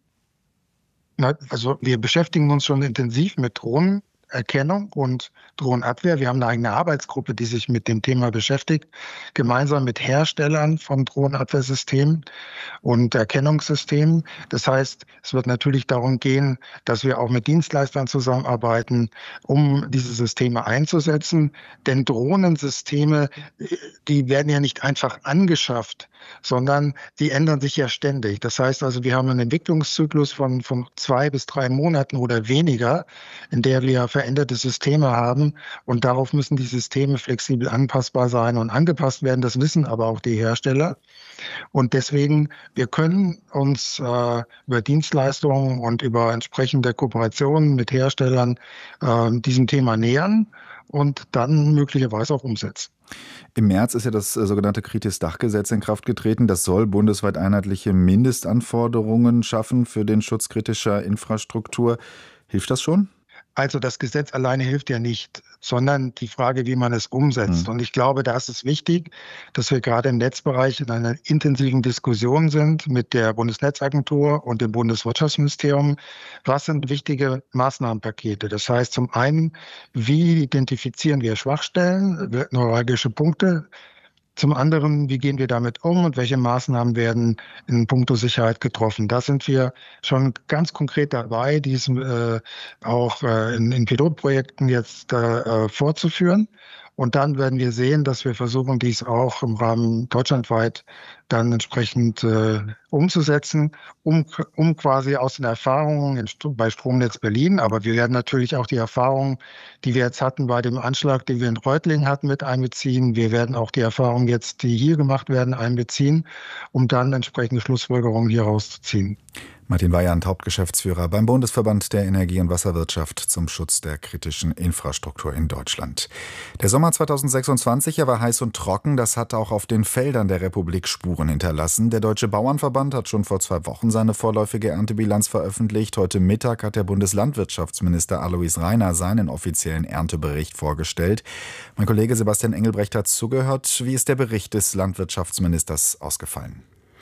Also wir beschäftigen uns schon intensiv mit Drohnenerkennung und Drohnenabwehr. Wir haben eine eigene Arbeitsgruppe, die sich mit dem Thema beschäftigt, gemeinsam mit Herstellern von Drohnenabwehrsystemen und Erkennungssystemen. Das heißt, es wird natürlich darum gehen, dass wir auch mit Dienstleistern zusammenarbeiten, um diese Systeme einzusetzen. Denn Drohnensysteme, die werden ja nicht einfach angeschafft, sondern die ändern sich ja ständig. Das heißt also, wir haben einen Entwicklungszyklus von 2 bis 3 Monaten oder weniger, in der wir veränderte Systeme haben. Und darauf müssen die Systeme flexibel anpassbar sein und angepasst werden. Das wissen aber auch die Hersteller. Und deswegen, wir können uns über Dienstleistungen und über entsprechende Kooperationen mit Herstellern diesem Thema nähern und dann möglicherweise auch umsetzen. Im März ist ja das sogenannte Kritis-Dach-Gesetz in Kraft getreten. Das soll bundesweit einheitliche Mindestanforderungen schaffen für den Schutz kritischer Infrastruktur. Hilft das schon? Also das Gesetz alleine hilft ja nicht, sondern die Frage, wie man es umsetzt. Und ich glaube, da ist es wichtig, dass wir gerade im Netzbereich in einer intensiven Diskussion sind mit der Bundesnetzagentur und dem Bundeswirtschaftsministerium. Was sind wichtige Maßnahmenpakete? Das heißt zum einen, wie identifizieren wir Schwachstellen, neuralgische Punkte? Zum anderen, wie gehen wir damit um und welche Maßnahmen werden in puncto Sicherheit getroffen? Da sind wir schon ganz konkret dabei, diesen auch in Pilotprojekten jetzt fortzuführen. Und dann werden wir sehen, dass wir versuchen, dies auch im Rahmen deutschlandweit dann entsprechend umzusetzen, um quasi aus den Erfahrungen bei Stromnetz Berlin, aber wir werden natürlich auch die Erfahrungen, die wir jetzt hatten bei dem Anschlag, den wir in Reutlingen hatten, mit einbeziehen. Wir werden auch die Erfahrungen jetzt, die hier gemacht werden, einbeziehen, um dann entsprechende Schlussfolgerungen hier rauszuziehen. Martin Weyand, Hauptgeschäftsführer beim Bundesverband der Energie- und Wasserwirtschaft zum Schutz der kritischen Infrastruktur in Deutschland. Der Sommer 2026 war heiß und trocken. Das hat auch auf den Feldern der Republik Spuren hinterlassen. Der Deutsche Bauernverband hat schon vor 2 Wochen seine vorläufige Erntebilanz veröffentlicht. Heute Mittag hat der Bundeslandwirtschaftsminister Alois Rainer seinen offiziellen Erntebericht vorgestellt. Mein Kollege Sebastian Engelbrecht hat zugehört. Wie ist der Bericht des Landwirtschaftsministers ausgefallen?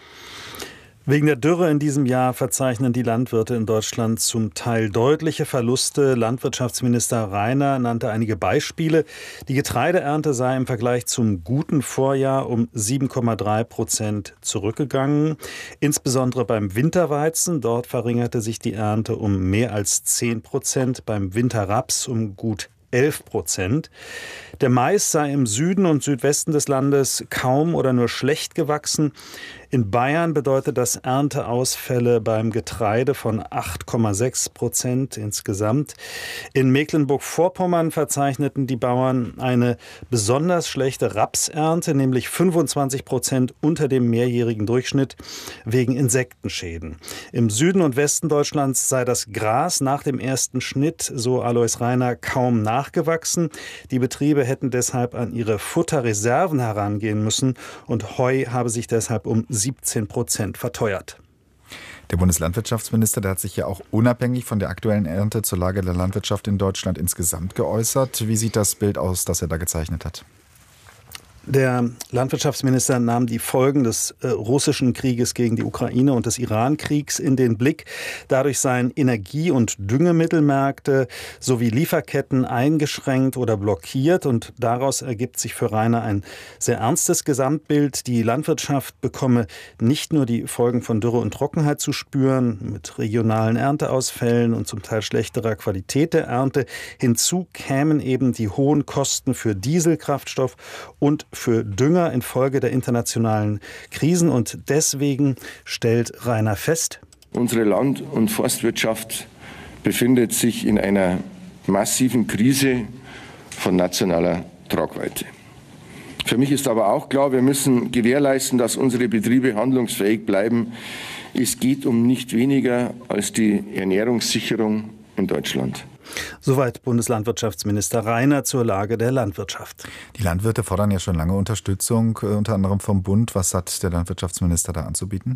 Wegen der Dürre in diesem Jahr verzeichnen die Landwirte in Deutschland zum Teil deutliche Verluste. Landwirtschaftsminister Rainer nannte einige Beispiele. Die Getreideernte sei im Vergleich zum guten Vorjahr um 7,3% zurückgegangen. Insbesondere beim Winterweizen. Dort verringerte sich die Ernte um mehr als 10%, beim Winterraps um gut 11%. Der Mais sei im Süden und Südwesten des Landes kaum oder nur schlecht gewachsen. In Bayern bedeutet das Ernteausfälle beim Getreide von 8,6% insgesamt. In Mecklenburg-Vorpommern verzeichneten die Bauern eine besonders schlechte Rapsernte, nämlich 25% unter dem mehrjährigen Durchschnitt wegen Insektenschäden. Im Süden und Westen Deutschlands sei das Gras nach dem ersten Schnitt, so Alois Rainer, kaum nachgewachsen. Die Betriebe hätten deshalb an ihre Futterreserven herangehen müssen und Heu habe sich deshalb um 17% verteuert. Der Bundeslandwirtschaftsminister, der hat sich ja auch unabhängig von der aktuellen Ernte zur Lage der Landwirtschaft in Deutschland insgesamt geäußert. Wie sieht das Bild aus, das er da gezeichnet hat? Der Landwirtschaftsminister nahm die Folgen des russischen Krieges gegen die Ukraine und des Iran-Kriegs in den Blick. Dadurch seien Energie- und Düngemittelmärkte sowie Lieferketten eingeschränkt oder blockiert. Und daraus ergibt sich für Rainer ein sehr ernstes Gesamtbild. Die Landwirtschaft bekomme nicht nur die Folgen von Dürre und Trockenheit zu spüren, mit regionalen Ernteausfällen und zum Teil schlechterer Qualität der Ernte. Hinzu kämen eben die hohen Kosten für Dieselkraftstoff und für Dünger infolge der internationalen Krisen. Und deswegen stellt Rainer fest: Unsere Land- und Forstwirtschaft befindet sich in einer massiven Krise von nationaler Tragweite. Für mich ist aber auch klar, wir müssen gewährleisten, dass unsere Betriebe handlungsfähig bleiben. Es geht um nicht weniger als die Ernährungssicherung in Deutschland. Soweit Bundeslandwirtschaftsminister Rainer zur Lage der Landwirtschaft. Die Landwirte fordern ja schon lange Unterstützung, unter anderem vom Bund. Was hat der Landwirtschaftsminister da anzubieten?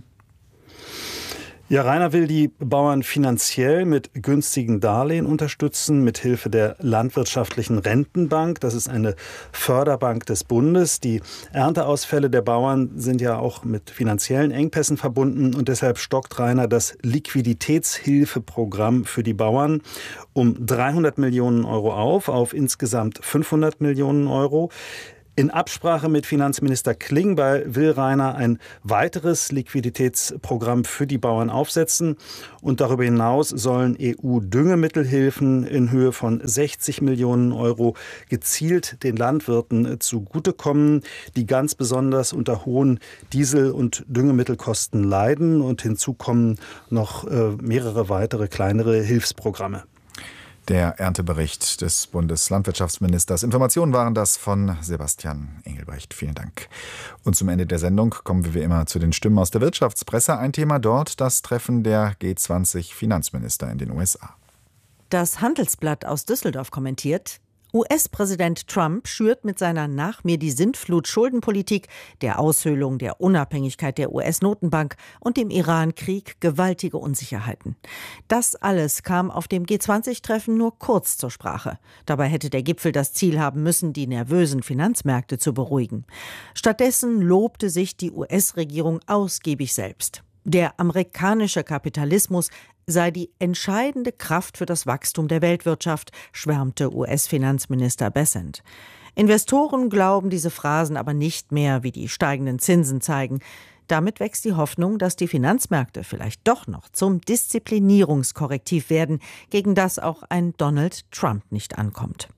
Ja, Rainer will die Bauern finanziell mit günstigen Darlehen unterstützen, mit Hilfe der Landwirtschaftlichen Rentenbank. Das ist eine Förderbank des Bundes. Die Ernteausfälle der Bauern sind ja auch mit finanziellen Engpässen verbunden und deshalb stockt Rainer das Liquiditätshilfeprogramm für die Bauern um 300 Millionen Euro auf insgesamt 500 Millionen Euro. In Absprache mit Finanzminister Klingbeil will Rainer ein weiteres Liquiditätsprogramm für die Bauern aufsetzen. Und darüber hinaus sollen EU-Düngemittelhilfen in Höhe von 60 Millionen Euro gezielt den Landwirten zugutekommen, die ganz besonders unter hohen Diesel- und Düngemittelkosten leiden. Und hinzu kommen noch mehrere weitere kleinere Hilfsprogramme. Der Erntebericht des Bundeslandwirtschaftsministers. Informationen waren das von Sebastian Engelbrecht. Vielen Dank. Und zum Ende der Sendung kommen wir wie immer zu den Stimmen aus der Wirtschaftspresse. Ein Thema dort, das Treffen der G20-Finanzminister in den USA. Das Handelsblatt aus Düsseldorf kommentiert: US-Präsident Trump schürt mit seiner Nach-mir-die-Sintflut-Schuldenpolitik, der Aushöhlung der Unabhängigkeit der US-Notenbank und dem Iran-Krieg gewaltige Unsicherheiten. Das alles kam auf dem G20-Treffen nur kurz zur Sprache. Dabei hätte der Gipfel das Ziel haben müssen, die nervösen Finanzmärkte zu beruhigen. Stattdessen lobte sich die US-Regierung ausgiebig selbst. Der amerikanische Kapitalismus sei die entscheidende Kraft für das Wachstum der Weltwirtschaft, schwärmte US-Finanzminister Bessent. Investoren glauben diese Phrasen aber nicht mehr, wie die steigenden Zinsen zeigen. Damit wächst die Hoffnung, dass die Finanzmärkte vielleicht doch noch zum Disziplinierungskorrektiv werden, gegen das auch ein Donald Trump nicht ankommt.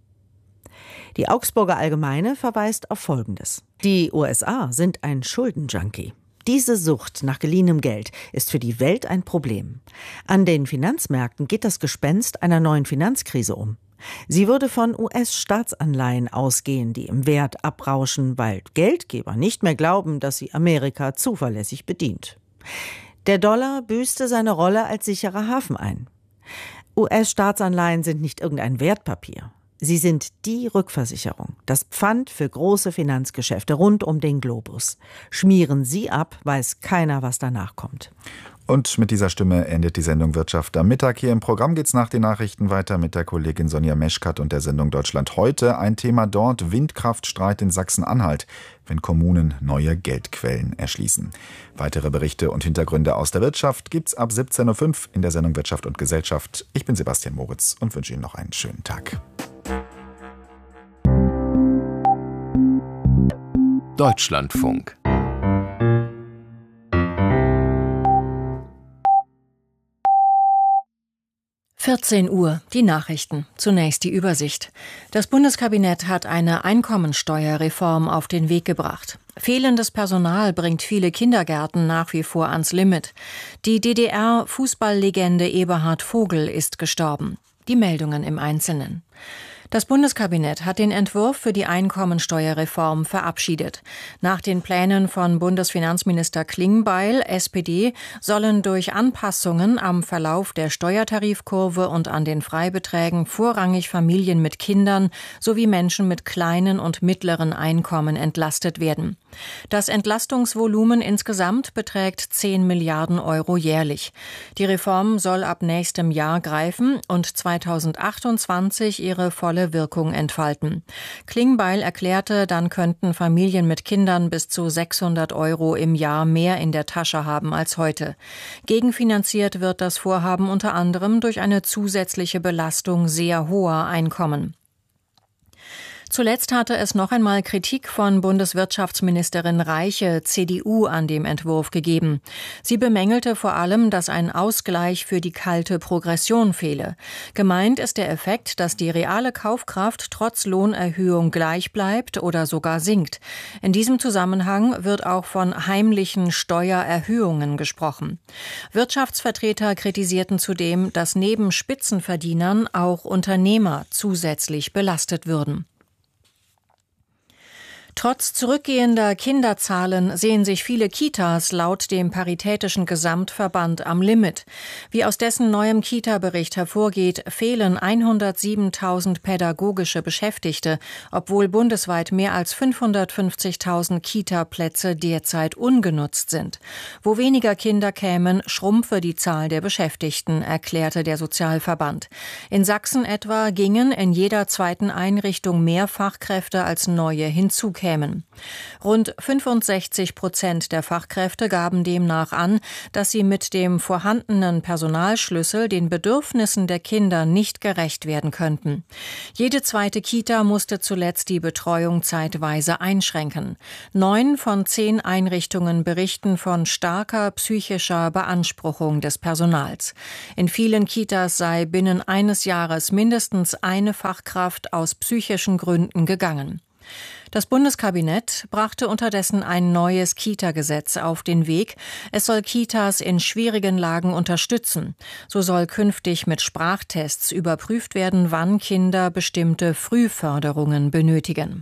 Die Augsburger Allgemeine verweist auf Folgendes: Die USA sind ein Schuldenjunkie. Diese Sucht nach geliehenem Geld ist für die Welt ein Problem. An den Finanzmärkten geht das Gespenst einer neuen Finanzkrise um. Sie würde von US-Staatsanleihen ausgehen, die im Wert abrauschen, weil Geldgeber nicht mehr glauben, dass sie Amerika zuverlässig bedient. Der Dollar büßte seine Rolle als sicherer Hafen ein. US-Staatsanleihen sind nicht irgendein Wertpapier. Sie sind die Rückversicherung, das Pfand für große Finanzgeschäfte rund um den Globus. Schmieren Sie ab, weiß keiner, was danach kommt. Und mit dieser Stimme endet die Sendung Wirtschaft am Mittag. Hier im Programm geht's nach den Nachrichten weiter mit der Kollegin Sonja Meschkat und der Sendung Deutschland heute. Ein Thema dort: Windkraftstreit in Sachsen-Anhalt, wenn Kommunen neue Geldquellen erschließen. Weitere Berichte und Hintergründe aus der Wirtschaft gibt's ab 17.05 Uhr in der Sendung Wirtschaft und Gesellschaft. Ich bin Sebastian Moritz und wünsche Ihnen noch einen schönen Tag. Deutschlandfunk. Uhr, die Nachrichten. Zunächst die Übersicht. Das Bundeskabinett hat eine Einkommensteuerreform auf den Weg gebracht. Fehlendes Personal bringt viele Kindergärten nach wie vor ans Limit. Die DDR-Fußballlegende Eberhard Vogel ist gestorben. Die Meldungen im Einzelnen. Das Bundeskabinett hat den Entwurf für die Einkommensteuerreform verabschiedet. Nach den Plänen von Bundesfinanzminister Klingbeil, SPD, sollen durch Anpassungen am Verlauf der Steuertarifkurve und an den Freibeträgen vorrangig Familien mit Kindern sowie Menschen mit kleinen und mittleren Einkommen entlastet werden. Das Entlastungsvolumen insgesamt beträgt 10 Milliarden Euro jährlich. Die Reform soll ab nächstem Jahr greifen und 2028 ihre volle Wirkung entfalten. Klingbeil erklärte, dann könnten Familien mit Kindern bis zu 600 Euro im Jahr mehr in der Tasche haben als heute. Gegenfinanziert wird das Vorhaben unter anderem durch eine zusätzliche Belastung sehr hoher Einkommen. Zuletzt hatte es noch einmal Kritik von Bundeswirtschaftsministerin Reiche, CDU, an dem Entwurf gegeben. Sie bemängelte vor allem, dass ein Ausgleich für die kalte Progression fehle. Gemeint ist der Effekt, dass die reale Kaufkraft trotz Lohnerhöhung gleich bleibt oder sogar sinkt. In diesem Zusammenhang wird auch von heimlichen Steuererhöhungen gesprochen. Wirtschaftsvertreter kritisierten zudem, dass neben Spitzenverdienern auch Unternehmer zusätzlich belastet würden. Trotz zurückgehender Kinderzahlen sehen sich viele Kitas laut dem Paritätischen Gesamtverband am Limit. Wie aus dessen neuem Kita-Bericht hervorgeht, fehlen 107.000 pädagogische Beschäftigte, obwohl bundesweit mehr als 550.000 Kita-Plätze derzeit ungenutzt sind. Wo weniger Kinder kämen, schrumpfe die Zahl der Beschäftigten, erklärte der Sozialverband. In Sachsen etwa gingen in jeder zweiten Einrichtung mehr Fachkräfte als neue hinzukämen. Rund 65% der Fachkräfte gaben demnach an, dass sie mit dem vorhandenen Personalschlüssel den Bedürfnissen der Kinder nicht gerecht werden könnten. Jede zweite Kita musste zuletzt die Betreuung zeitweise einschränken. 9 von 10 Einrichtungen berichten von starker psychischer Beanspruchung des Personals. In vielen Kitas sei binnen eines Jahres mindestens eine Fachkraft aus psychischen Gründen gegangen. Das Bundeskabinett brachte unterdessen ein neues Kita-Gesetz auf den Weg. Es soll Kitas in schwierigen Lagen unterstützen. So soll künftig mit Sprachtests überprüft werden, wann Kinder bestimmte Frühförderungen benötigen.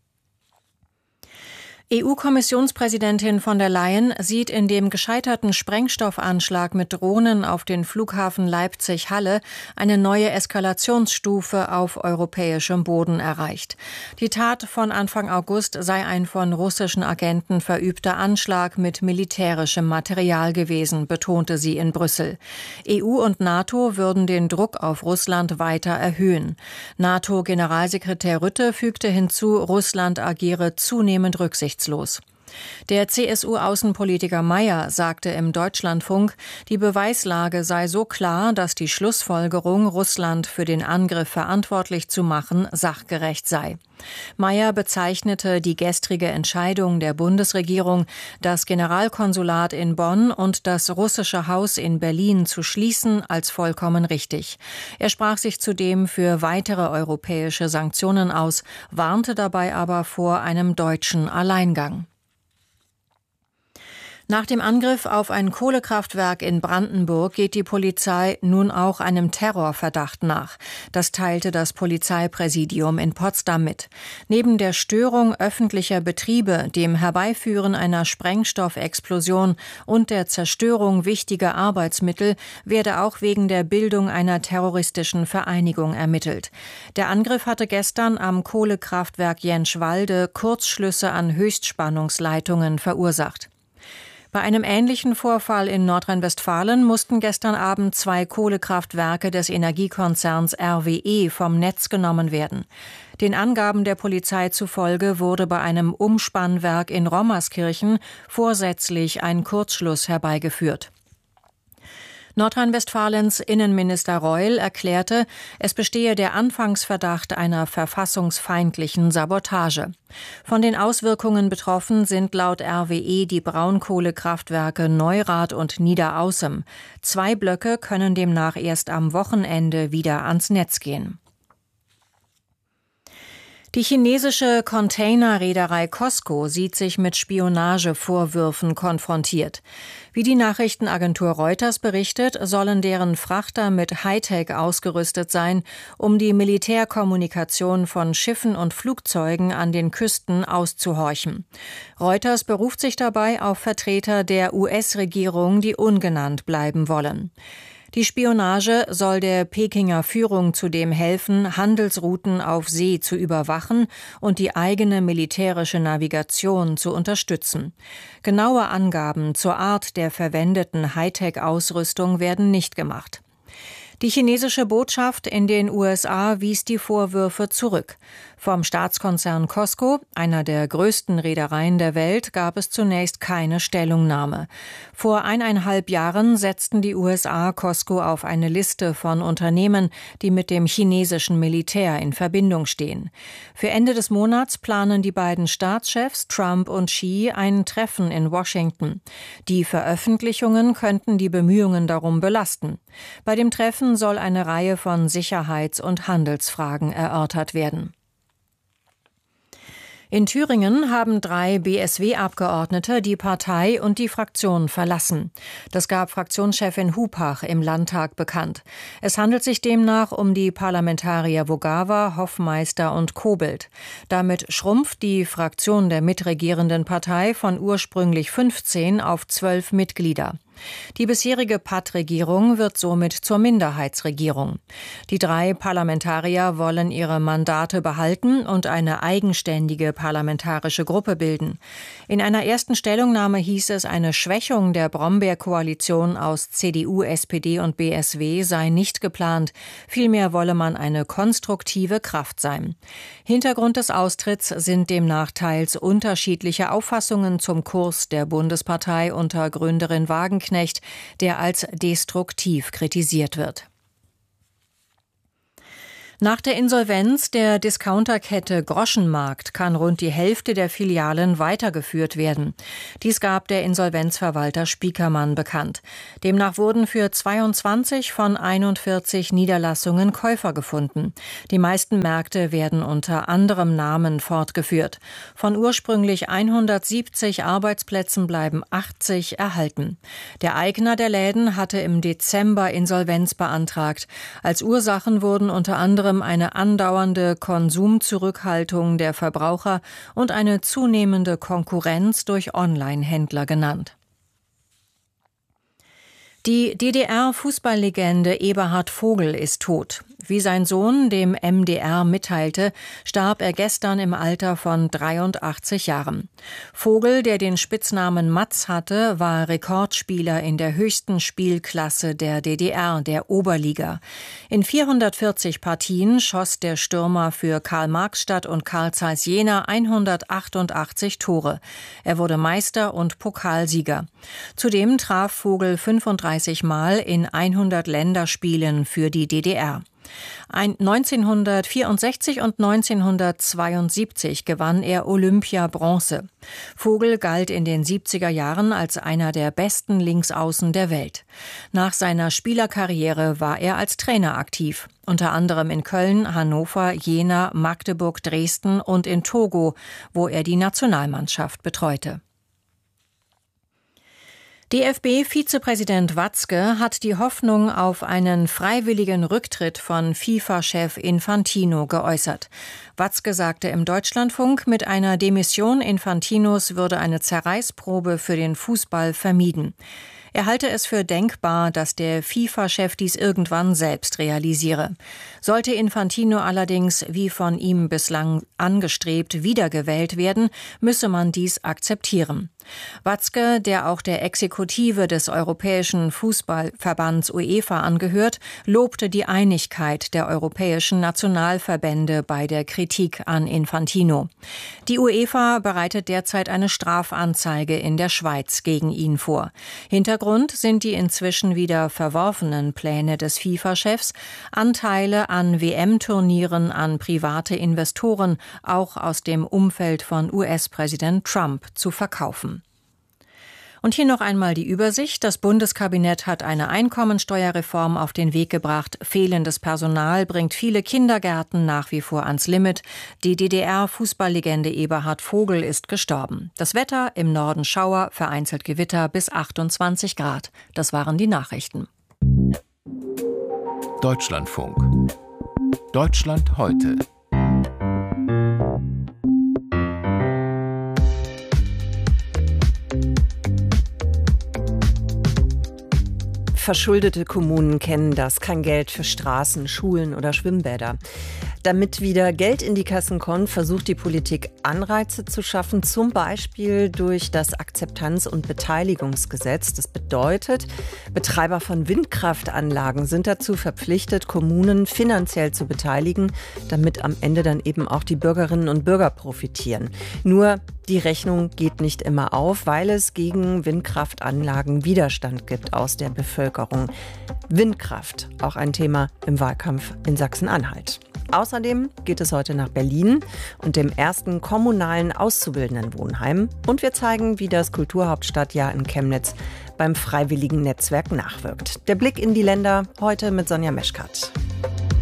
EU-Kommissionspräsidentin von der Leyen sieht in dem gescheiterten Sprengstoffanschlag mit Drohnen auf den Flughafen Leipzig-Halle eine neue Eskalationsstufe auf europäischem Boden erreicht. Die Tat von Anfang August sei ein von russischen Agenten verübter Anschlag mit militärischem Material gewesen, betonte sie in Brüssel. EU und NATO würden den Druck auf Russland weiter erhöhen. NATO-Generalsekretär Rutte fügte hinzu, Russland agiere zunehmend rücksichtslos. Der CSU-Außenpolitiker Mayer sagte im Deutschlandfunk, die Beweislage sei so klar, dass die Schlussfolgerung, Russland für den Angriff verantwortlich zu machen, sachgerecht sei. Mayer bezeichnete die gestrige Entscheidung der Bundesregierung, das Generalkonsulat in Bonn und das russische Haus in Berlin zu schließen, als vollkommen richtig. Er sprach sich zudem für weitere europäische Sanktionen aus, warnte dabei aber vor einem deutschen Alleingang. Nach dem Angriff auf ein Kohlekraftwerk in Brandenburg geht die Polizei nun auch einem Terrorverdacht nach. Das teilte das Polizeipräsidium in Potsdam mit. Neben der Störung öffentlicher Betriebe, dem Herbeiführen einer Sprengstoffexplosion und der Zerstörung wichtiger Arbeitsmittel werde auch wegen der Bildung einer terroristischen Vereinigung ermittelt. Der Angriff hatte gestern am Kohlekraftwerk Jenschwalde Kurzschlüsse an Höchstspannungsleitungen verursacht. Bei einem ähnlichen Vorfall in Nordrhein-Westfalen mussten gestern Abend 2 Kohlekraftwerke des Energiekonzerns RWE vom Netz genommen werden. Den Angaben der Polizei zufolge wurde bei einem Umspannwerk in Rommerskirchen vorsätzlich ein Kurzschluss herbeigeführt. Nordrhein-Westfalens Innenminister Reul erklärte, es bestehe der Anfangsverdacht einer verfassungsfeindlichen Sabotage. Von den Auswirkungen betroffen sind laut RWE die Braunkohlekraftwerke Neurath und Niederaußem. 2 Blöcke können demnach erst am Wochenende wieder ans Netz gehen. Die chinesische Containerreederei COSCO sieht sich mit Spionagevorwürfen konfrontiert. Wie die Nachrichtenagentur Reuters berichtet, sollen deren Frachter mit Hightech ausgerüstet sein, um die Militärkommunikation von Schiffen und Flugzeugen an den Küsten auszuhorchen. Reuters beruft sich dabei auf Vertreter der US-Regierung, die ungenannt bleiben wollen. Die Spionage soll der Pekinger Führung zudem helfen, Handelsrouten auf See zu überwachen und die eigene militärische Navigation zu unterstützen. Genaue Angaben zur Art der verwendeten Hightech-Ausrüstung werden nicht gemacht. Die chinesische Botschaft in den USA wies die Vorwürfe zurück. Vom Staatskonzern Costco, einer der größten Reedereien der Welt, gab es zunächst keine Stellungnahme. Vor 1,5 Jahren setzten die USA Costco auf eine Liste von Unternehmen, die mit dem chinesischen Militär in Verbindung stehen. Für Ende des Monats planen die beiden Staatschefs Trump und Xi ein Treffen in Washington. Die Veröffentlichungen könnten die Bemühungen darum belasten. Bei dem Treffen soll eine Reihe von Sicherheits- und Handelsfragen erörtert werden. In Thüringen haben 3 BSW-Abgeordnete die Partei und die Fraktion verlassen. Das gab Fraktionschefin Hupach im Landtag bekannt. Es handelt sich demnach um die Parlamentarier Vogava, Hoffmeister und Kobelt. Damit schrumpft die Fraktion der mitregierenden Partei von ursprünglich 15 auf 12 Mitglieder. Die bisherige Patt-Regierung wird somit zur Minderheitsregierung. Die 3 Parlamentarier wollen ihre Mandate behalten und eine eigenständige parlamentarische Gruppe bilden. In einer ersten Stellungnahme hieß es, eine Schwächung der Brombeer-Koalition aus CDU, SPD und BSW sei nicht geplant. Vielmehr wolle man eine konstruktive Kraft sein. Hintergrund des Austritts sind demnach teils unterschiedliche Auffassungen zum Kurs der Bundespartei unter Gründerin Wagenknecht, der als destruktiv kritisiert wird. Nach der Insolvenz der Discounterkette Groschenmarkt kann rund die Hälfte der Filialen weitergeführt werden. Dies gab der Insolvenzverwalter Spiekermann bekannt. Demnach wurden für 22 von 41 Niederlassungen Käufer gefunden. Die meisten Märkte werden unter anderem Namen fortgeführt. Von ursprünglich 170 Arbeitsplätzen bleiben 80 erhalten. Der Eigner der Läden hatte im Dezember Insolvenz beantragt. Als Ursachen wurden unter anderem eine andauernde Konsumzurückhaltung der Verbraucher und eine zunehmende Konkurrenz durch Online-Händler genannt. Die DDR-Fußballlegende Eberhard Vogel ist tot. Wie sein Sohn dem MDR mitteilte, starb er gestern im Alter von 83 Jahren. Vogel, der den Spitznamen Matz hatte, war Rekordspieler in der höchsten Spielklasse der DDR, der Oberliga. In 440 Partien schoss der Stürmer für Karl-Marx-Stadt und Carl Zeiss Jena 188 Tore. Er wurde Meister und Pokalsieger. Zudem traf Vogel 35 Mal in 100 Länderspielen für die DDR. 1964 und 1972 gewann er Olympia-Bronze. Vogel galt in den 70er Jahren als einer der besten Linksaußen der Welt. Nach seiner Spielerkarriere war er als Trainer aktiv, unter anderem in Köln, Hannover, Jena, Magdeburg, Dresden und in Togo, wo er die Nationalmannschaft betreute. DFB-Vizepräsident Watzke hat die Hoffnung auf einen freiwilligen Rücktritt von FIFA-Chef Infantino geäußert. Watzke sagte im Deutschlandfunk, mit einer Demission Infantinos würde eine Zerreißprobe für den Fußball vermieden. Er halte es für denkbar, dass der FIFA-Chef dies irgendwann selbst realisiere. Sollte Infantino allerdings, wie von ihm bislang angestrebt, wiedergewählt werden, müsse man dies akzeptieren. Watzke, der auch der Exekutive des Europäischen Fußballverbands UEFA angehört, lobte die Einigkeit der europäischen Nationalverbände bei der Kritik an Infantino. Die UEFA bereitet derzeit eine Strafanzeige in der Schweiz gegen ihn vor. Hintergrund sind die inzwischen wieder verworfenen Pläne des FIFA-Chefs, Anteile an WM-Turnieren an private Investoren, auch aus dem Umfeld von US-Präsident Trump, zu verkaufen. Und hier noch einmal die Übersicht. Das Bundeskabinett hat eine Einkommensteuerreform auf den Weg gebracht. Fehlendes Personal bringt viele Kindergärten nach wie vor ans Limit. Die DDR-Fußballlegende Eberhard Vogel ist gestorben. Das Wetter: im Norden Schauer, vereinzelt Gewitter bis 28 Grad. Das waren die Nachrichten. Deutschlandfunk. Deutschland heute. Verschuldete Kommunen kennen das. Kein Geld für Straßen, Schulen oder Schwimmbäder. Damit wieder Geld in die Kassen kommt, versucht die Politik Anreize zu schaffen, zum Beispiel durch das Akzeptanz- und Beteiligungsgesetz. Das bedeutet, Betreiber von Windkraftanlagen sind dazu verpflichtet, Kommunen finanziell zu beteiligen, damit am Ende dann eben auch die Bürgerinnen und Bürger profitieren. Nur die Rechnung geht nicht immer auf, weil es gegen Windkraftanlagen Widerstand gibt aus der Bevölkerung. Windkraft, auch ein Thema im Wahlkampf in Sachsen-Anhalt. Außerdem geht es heute nach Berlin und dem ersten kommunalen Auszubildendenwohnheim. Und wir zeigen, wie das Kulturhauptstadtjahr in Chemnitz beim Freiwilligen Netzwerk nachwirkt. Der Blick in die Länder heute mit Sonja Meschkat.